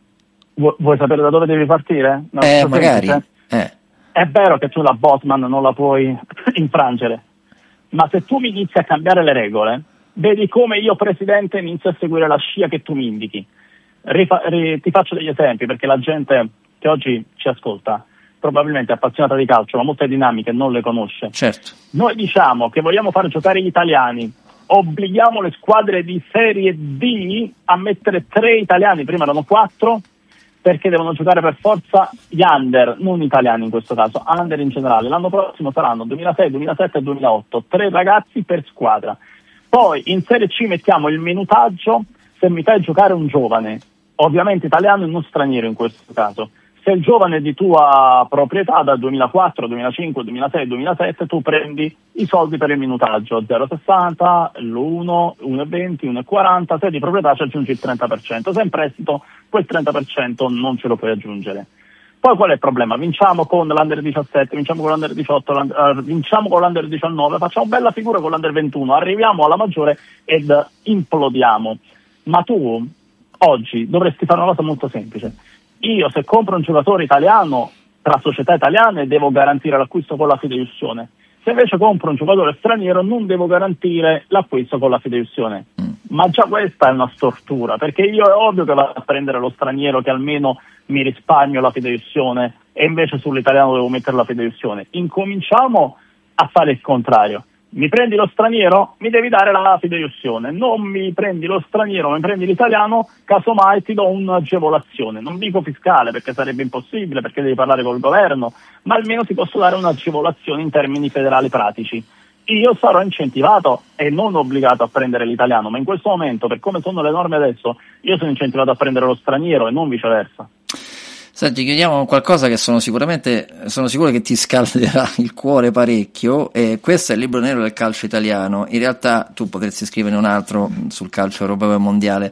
Vu- vuoi sapere da dove devi partire? No, eh magari eh. È vero che tu la Bosman non la puoi infrangere, ma se tu mi inizi a cambiare le regole, vedi come io presidente inizio a seguire la scia che tu mi indichi. Rifa- ri- ti faccio degli esempi, perché la gente che oggi ci ascolta probabilmente è appassionata di calcio, ma molte dinamiche non le conosce. Certo. Noi diciamo che vogliamo far giocare gli italiani, obblighiamo le squadre di Serie D a mettere tre italiani, prima erano quattro, perché devono giocare per forza gli under, non italiani in questo caso, under in generale. L'anno prossimo saranno duemilasei, duemilasette e duemilaotto, tre ragazzi per squadra. Poi in Serie C mettiamo il minutaggio se mi fai giocare un giovane, ovviamente italiano e non straniero in questo caso. Se il giovane è di tua proprietà dal duemilaquattro, duemilacinque, duemilasei, duemilasette, tu prendi i soldi per il minutaggio, zero virgola sessanta, l'uno, uno virgola venti, uno virgola quaranta, se è di proprietà ci aggiungi il trenta per cento, se è in prestito quel trenta per cento non ce lo puoi aggiungere. Poi qual è il problema? Vinciamo con l'Under diciassette, vinciamo con l'Under diciotto, l'under, vinciamo con l'Under diciannove, facciamo bella figura con l'Under ventuno, arriviamo alla maggiore ed implodiamo. Ma tu oggi dovresti fare una cosa molto semplice. Io se compro un giocatore italiano tra società italiane devo garantire l'acquisto con la fideiussione. Se invece compro un giocatore straniero non devo garantire l'acquisto con la fideiussione. Ma già questa è una stortura, perché io è ovvio che vado a prendere lo straniero che almeno mi risparmio la fideiussione e invece sull'italiano devo mettere la fideiussione. Incominciamo a fare il contrario. Mi prendi lo straniero, mi devi dare la fideiussione, non mi prendi lo straniero, mi prendi l'italiano, casomai ti do un'agevolazione, non dico fiscale perché sarebbe impossibile, perché devi parlare col governo, ma almeno ti posso dare un'agevolazione in termini federali pratici. Io sarò incentivato e non obbligato a prendere l'italiano, ma in questo momento, per come sono le norme adesso, io sono incentivato a prendere lo straniero e non viceversa. Senti, chiudiamo con qualcosa che sono sicuramente, sono sicuro che ti scalderà il cuore parecchio, e questo è il libro nero del calcio italiano. In realtà tu potresti scriverne un altro sul calcio europeo e mondiale.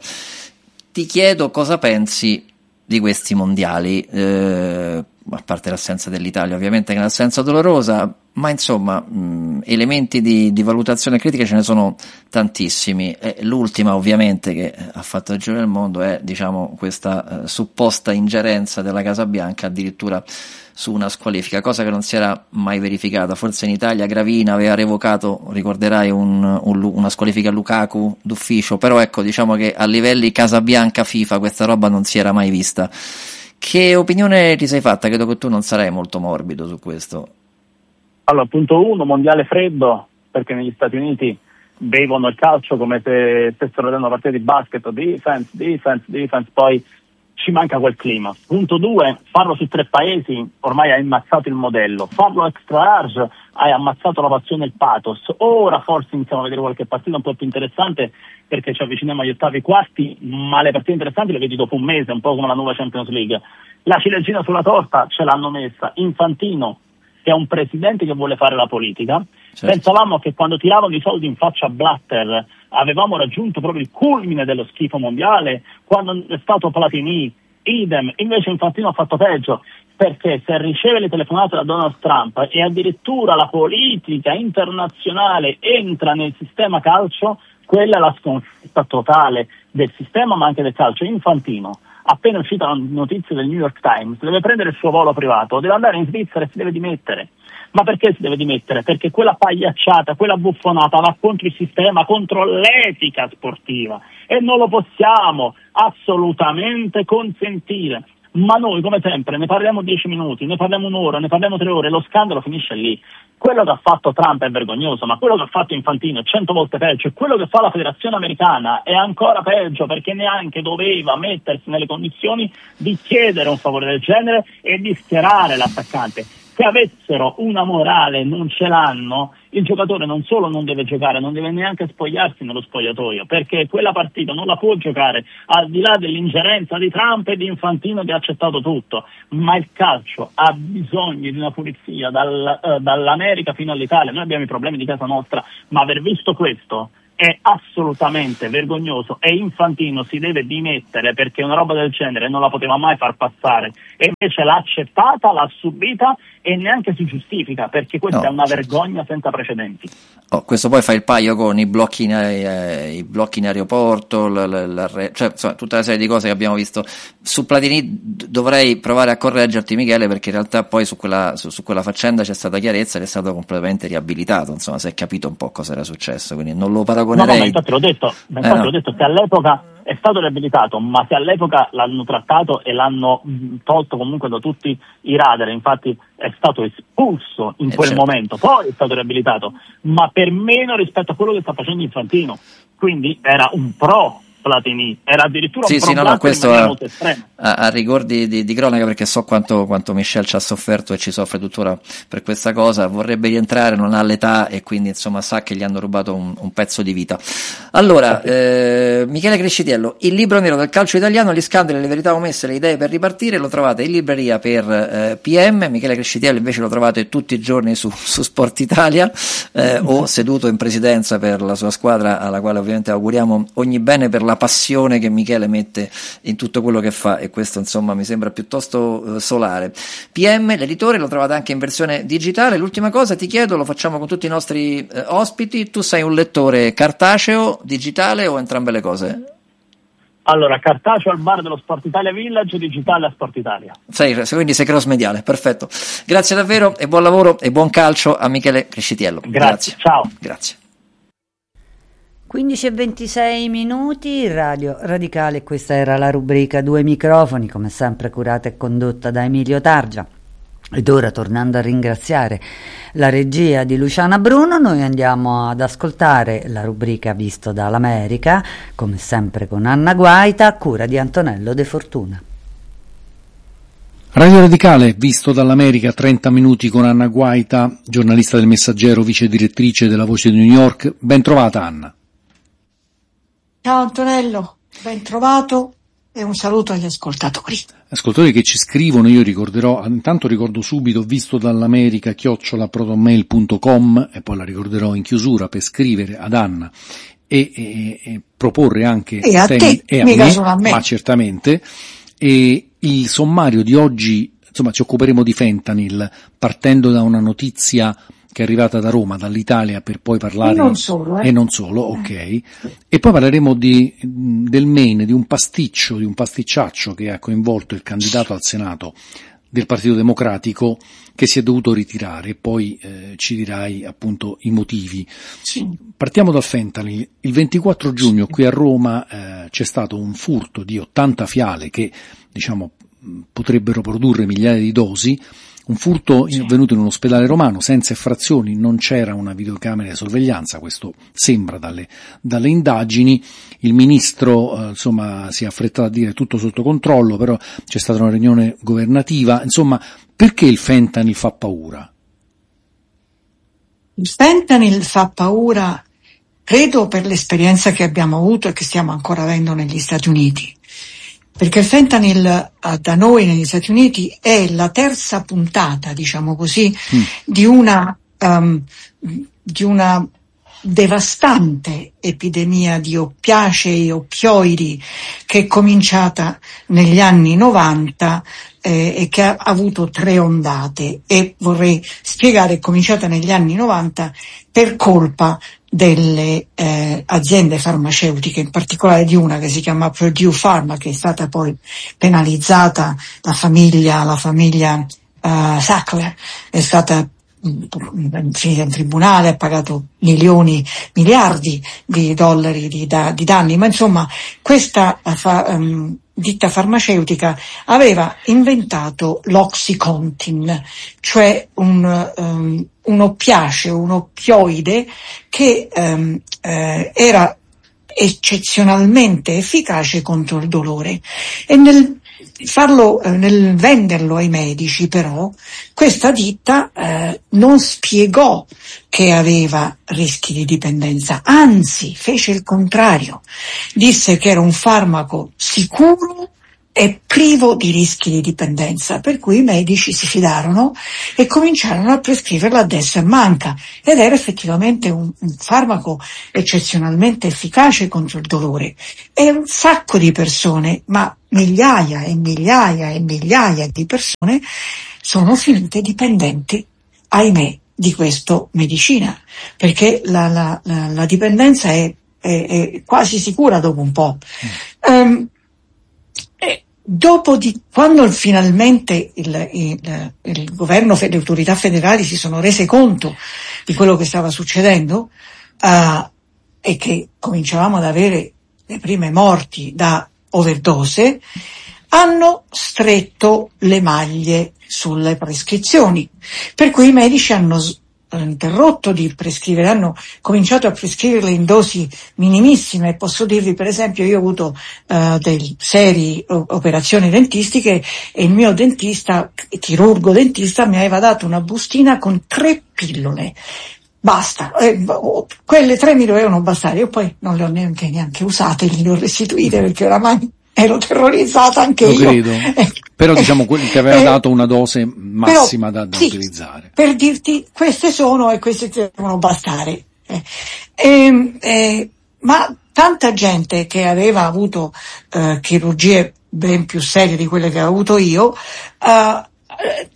Ti chiedo cosa pensi di questi mondiali, eh, a parte l'assenza dell'Italia ovviamente, che è un'assenza dolorosa, ma insomma mh, elementi di, di valutazione critica ce ne sono tantissimi, e l'ultima ovviamente che ha fatto il giro del mondo è diciamo questa eh, supposta ingerenza della Casa Bianca addirittura su una squalifica, cosa che non si era mai verificata. Forse in Italia Gravina aveva revocato, ricorderai, un, un, una squalifica a Lukaku d'ufficio, però ecco, diciamo che a livelli Casa Bianca FIFA questa roba non si era mai vista. Che opinione ti sei fatta? Credo che tu non sarai molto morbido su questo. Allora, punto uno, mondiale freddo, perché negli Stati Uniti bevono il calcio come se stessero vedendo una partita di basket, defense, defense, defense, poi ci manca quel clima. Punto due, farlo su tre paesi, ormai hai ammazzato il modello. Farlo extra large, hai ammazzato la passione e il pathos. Ora forse iniziamo a vedere qualche partita un po' più interessante, perché ci avviciniamo agli ottavi quarti, ma le partite interessanti le vedi dopo un mese, un po' come la nuova Champions League. La ciliegina sulla torta ce l'hanno messa Infantino, che è un presidente che vuole fare la politica. Certo. Pensavamo che quando tiravano i soldi in faccia a Blatter avevamo raggiunto proprio il culmine dello schifo mondiale, quando è stato Platini, idem, invece Infantino ha fatto peggio, perché se riceve le telefonate da Donald Trump e addirittura la politica internazionale entra nel sistema calcio, quella è la sconfitta totale del sistema ma anche del calcio. Infantino appena uscita la notizia del New York Times, deve prendere il suo volo privato, deve andare in Svizzera e si deve dimettere. Ma perché si deve dimettere? Perché quella pagliacciata, quella buffonata va contro il sistema, contro l'etica sportiva, e non lo possiamo assolutamente consentire. Ma noi, come sempre, ne parliamo dieci minuti, ne parliamo un'ora, ne parliamo tre ore, lo scandalo finisce lì. Quello che ha fatto Trump è vergognoso, ma quello che ha fatto Infantino è cento volte peggio, e quello che fa la federazione americana è ancora peggio, perché neanche doveva mettersi nelle condizioni di chiedere un favore del genere e di schierare l'attaccante. Se avessero una morale, non ce l'hanno, il giocatore non solo non deve giocare, non deve neanche spogliarsi nello spogliatoio, perché quella partita non la può giocare, al di là dell'ingerenza di Trump e di Infantino che ha accettato tutto. Ma il calcio ha bisogno di una pulizia dal, eh, dall'America fino all'Italia. Noi abbiamo i problemi di casa nostra, ma aver visto questo è assolutamente vergognoso, e Infantino si deve dimettere, perché una roba del genere non la poteva mai far passare, e invece l'ha accettata, l'ha subita e neanche si giustifica, perché questa no, è una certo. vergogna senza precedenti. Oh, questo poi fa il paio con i blocchi in, eh, i blocchi in aeroporto, la, la, la, cioè insomma, tutta una serie di cose che abbiamo visto. Su Platini d- dovrei provare a correggerti, Michele, perché in realtà poi su quella, su, su quella faccenda c'è stata chiarezza ed è stato completamente riabilitato, insomma si è capito un po' cosa era successo, quindi non lo paragonerei. No, no, ma infatti l'ho detto, ma infatti eh, no. l'ho detto, se all'epoca è stato riabilitato, ma se all'epoca l'hanno trattato e l'hanno mh, tolto comunque da tutti i radar, infatti è stato espulso in eh, quel certo. momento, poi è stato riabilitato, ma per meno rispetto a quello che sta facendo Infantino, quindi era un pro Platini, era addirittura sì, un sì, no, no, questo a, a, a, a rigor di, di, di cronaca, perché so quanto, quanto Michel ci ha sofferto e ci soffre tuttora per questa cosa. Vorrebbe rientrare, non ha l'età e quindi insomma sa che gli hanno rubato un, un pezzo di vita. Allora, eh, Michele Crescitiello, il libro nero del calcio italiano, gli scandali, le verità omesse, le idee per ripartire, lo trovate in libreria per eh, P M. Michele Crescitiello invece lo trovate tutti i giorni su, su Sport Italia, eh, o seduto in presidenza per la sua squadra, alla quale ovviamente auguriamo ogni bene per la passione che Michele mette in tutto quello che fa, e questo insomma mi sembra piuttosto uh, solare. P M, l'editore, lo trovate anche in versione digitale. L'ultima cosa ti chiedo, lo facciamo con tutti i nostri uh, ospiti, tu sei un lettore cartaceo, digitale o entrambe le cose? Allora, cartaceo al bar dello Sport Italia Village, digitale a Sport Italia. Sei, quindi sei cross mediale, perfetto. Grazie davvero e buon lavoro e buon calcio a Michele Crescitiello. Grazie, Grazie. ciao. Grazie. quindici e ventisei minuti, Radio Radicale, questa era la rubrica Due Microfoni, come sempre curata e condotta da Emilio Targia. Ed ora, tornando a ringraziare la regia di Luciana Bruno, noi andiamo ad ascoltare la rubrica Visto dall'America, come sempre con Anna Guaita, a cura di Antonello De Fortuna. Radio Radicale, Visto dall'America, trenta minuti con Anna Guaita, giornalista del Messaggero, vice direttrice della Voce di New York. Ben trovata, Anna. Ciao Antonello, ben trovato e un saluto agli ascoltatori. Ascoltatori che ci scrivono, io ricorderò, intanto ricordo subito Visto dall'America chiocciola protonmail punto com, e poi la ricorderò in chiusura per scrivere ad Anna e, e, e proporre anche e a temi, te, e a mica me, solo a me, ma certamente. E il sommario di oggi, insomma, ci occuperemo di fentanyl partendo da una notizia che è arrivata da Roma, dall'Italia, per poi parlare... E non solo, eh. E non solo, ok. E poi parleremo di, del Maine, di un pasticcio, di un pasticciaccio che ha coinvolto il candidato al Senato del Partito Democratico, che si è dovuto ritirare, e poi eh, ci dirai appunto i motivi. Sì. Partiamo dal fentanyl. Il ventiquattro giugno qui a Roma eh, c'è stato un furto di ottanta fiale che, diciamo, potrebbero produrre migliaia di dosi. Un furto sì. avvenuto in un ospedale romano, senza effrazioni, non c'era una videocamera di sorveglianza, questo sembra dalle, dalle indagini. Il ministro eh, insomma si è affrettato a dire tutto sotto controllo, però c'è stata una riunione governativa. Insomma, perché il fentanyl fa paura? Il fentanyl fa paura, credo, per l'esperienza che abbiamo avuto e che stiamo ancora avendo negli Stati Uniti. Perché il fentanyl eh, da noi negli Stati Uniti è la terza puntata, diciamo così, mm. di una um, di una devastante epidemia di oppiacei, oppioidi, che è cominciata negli anni novanta eh, e che ha avuto tre ondate, e vorrei spiegare, è cominciata negli anni novanta per colpa delle eh, aziende farmaceutiche, in particolare di una che si chiama Purdue Pharma, che è stata poi penalizzata, la famiglia, la famiglia uh, Sackler è stata finita in tribunale, ha pagato milioni, miliardi di dollari di, da, di danni, ma insomma questa fa, um, ditta farmaceutica aveva inventato l'Oxycontin, cioè un, um, un oppiaceo, un oppioide che um, eh, era eccezionalmente efficace contro il dolore, e nel farlo, eh, nel venderlo ai medici, però questa ditta eh, non spiegò che aveva rischi di dipendenza, anzi fece il contrario, disse che era un farmaco sicuro e privo di rischi di dipendenza, per cui i medici si fidarono e cominciarono a prescriverla a destra e a manca, ed era effettivamente un, un farmaco eccezionalmente efficace contro il dolore, e un sacco di persone, ma migliaia e migliaia e migliaia di persone sono finite dipendenti, ahimè, di questa medicina, perché la, la, la, la dipendenza è, è, è quasi sicura dopo un po'. Mm. Um, e dopo di, quando finalmente il, il, il governo, le autorità federali si sono rese conto di quello che stava succedendo, uh, e che cominciavamo ad avere le prime morti da overdose, hanno stretto le maglie sulle prescrizioni, per cui i medici hanno interrotto di prescrivere, hanno cominciato a prescriverle in dosi minimissime. Posso dirvi, per esempio, io ho avuto uh, delle serie operazioni dentistiche e il mio dentista, chirurgo dentista, mi aveva dato una bustina con tre pillole. Basta, eh, quelle tre mi dovevano bastare, io poi non le ho neanche, neanche usate, le ho restituite perché oramai ero terrorizzata anche Lo io. Credo. Eh, però diciamo quelli che aveva eh, dato una dose massima però, da, da sì, utilizzare. Per dirti, queste sono e queste devono bastare. Eh, eh, eh, ma tanta gente che aveva avuto eh, chirurgie ben più serie di quelle che ho avuto io, eh,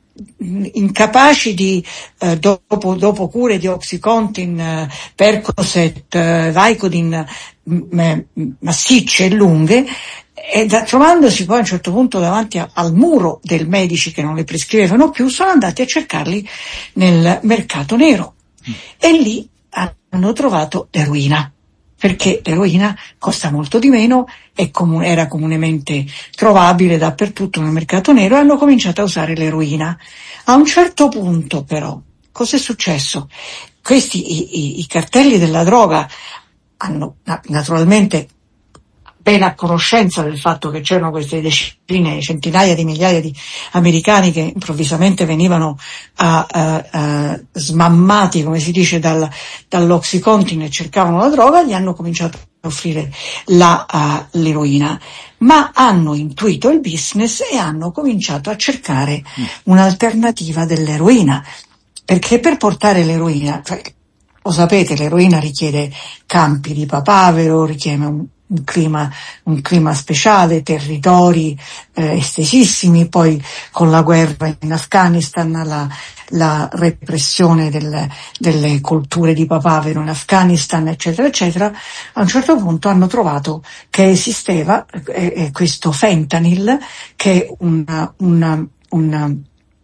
incapaci di eh, dopo, dopo cure di Oxycontin, eh, Percocet, eh, Vicodin m- massicce e lunghe, e da, trovandosi poi a un certo punto davanti a, al muro del medici che non le prescrivevano più, sono andati a cercarli nel mercato nero mm. e lì hanno trovato l'eroina, perché l'eroina costa molto di meno, è comun- era comunemente trovabile dappertutto nel mercato nero, e hanno cominciato a usare l'eroina. A un certo punto però, cosa è successo? Questi, i, i, i cartelli della droga hanno naturalmente ben a conoscenza del fatto che c'erano queste decine, centinaia di migliaia di americani che improvvisamente venivano a, a, a smammati, come si dice, dal, dall'Oxycontin e cercavano la droga, gli hanno cominciato a offrire la, uh, l'eroina, ma hanno intuito il business e hanno cominciato a cercare un'alternativa dell'eroina, perché per portare l'eroina, cioè, lo sapete, l'eroina richiede campi di papavero, richiede un un clima, un clima speciale, territori eh, estesissimi, poi con la guerra in Afghanistan, la, la repressione del, delle colture di papavero in Afghanistan, eccetera, eccetera. A un certo punto hanno trovato che esisteva eh, eh, questo fentanyl, che è una, una, una,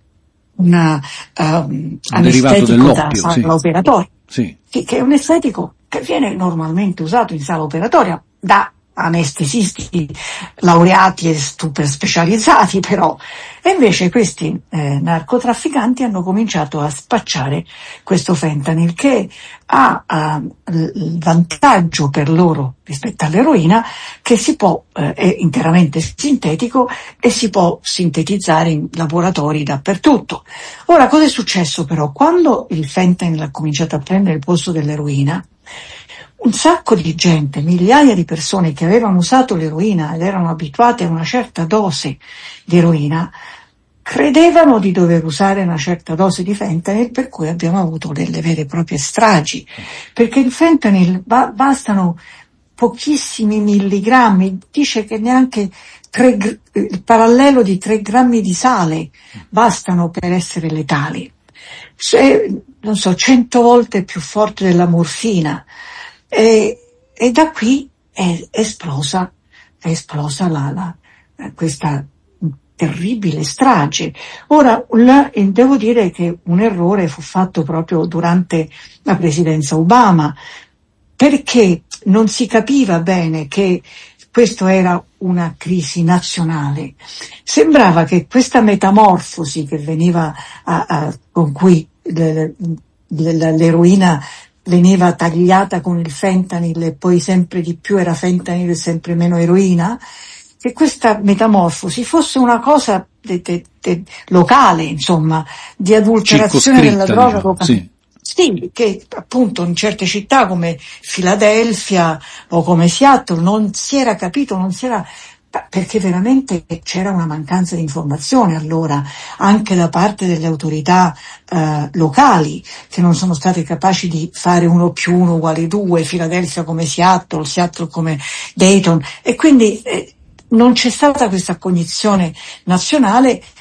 una um, anestetico da sala sì. operatoria, sì. Che, che è un anestetico che viene normalmente usato in sala operatoria da anestesisti laureati e super specializzati, però, e invece questi eh, narcotrafficanti hanno cominciato a spacciare questo fentanyl, che ha uh, il vantaggio per loro rispetto all'eroina che si può, eh, è interamente sintetico e si può sintetizzare in laboratori dappertutto. Ora, cosa è successo però? Quando il fentanyl ha cominciato a prendere il posto dell'eroina, un sacco di gente, migliaia di persone che avevano usato l'eroina ed erano abituate a una certa dose di eroina, credevano di dover usare una certa dose di fentanyl, per cui abbiamo avuto delle vere e proprie stragi, perché il fentanyl ba- bastano pochissimi milligrammi, dice che neanche tre, il parallelo di tre grammi di sale bastano per essere letali. Cioè, non so, cento volte più forte della morfina. E, e da qui è esplosa, è esplosa la, la, questa terribile strage. Ora, la, devo dire che un errore fu fatto proprio durante la presidenza Obama, perché non si capiva bene che questo era una crisi nazionale. Sembrava che questa metamorfosi che veniva a, a, con cui le, le, l'eroina veniva tagliata con il fentanyl e poi sempre di più era fentanyl e sempre meno eroina, che questa metamorfosi fosse una cosa de, de, de, locale, insomma, di adulterazione della droga diciamo, locale. Sì. Sì, che appunto in certe città come Filadelfia o come Seattle non si era capito, non si era, perché veramente c'era una mancanza di informazione allora, anche da parte delle autorità eh, locali, che non sono state capaci di fare uno più uno uguale due, Filadelfia come Seattle, Seattle come Dayton, e quindi eh, non c'è stata questa cognizione nazionale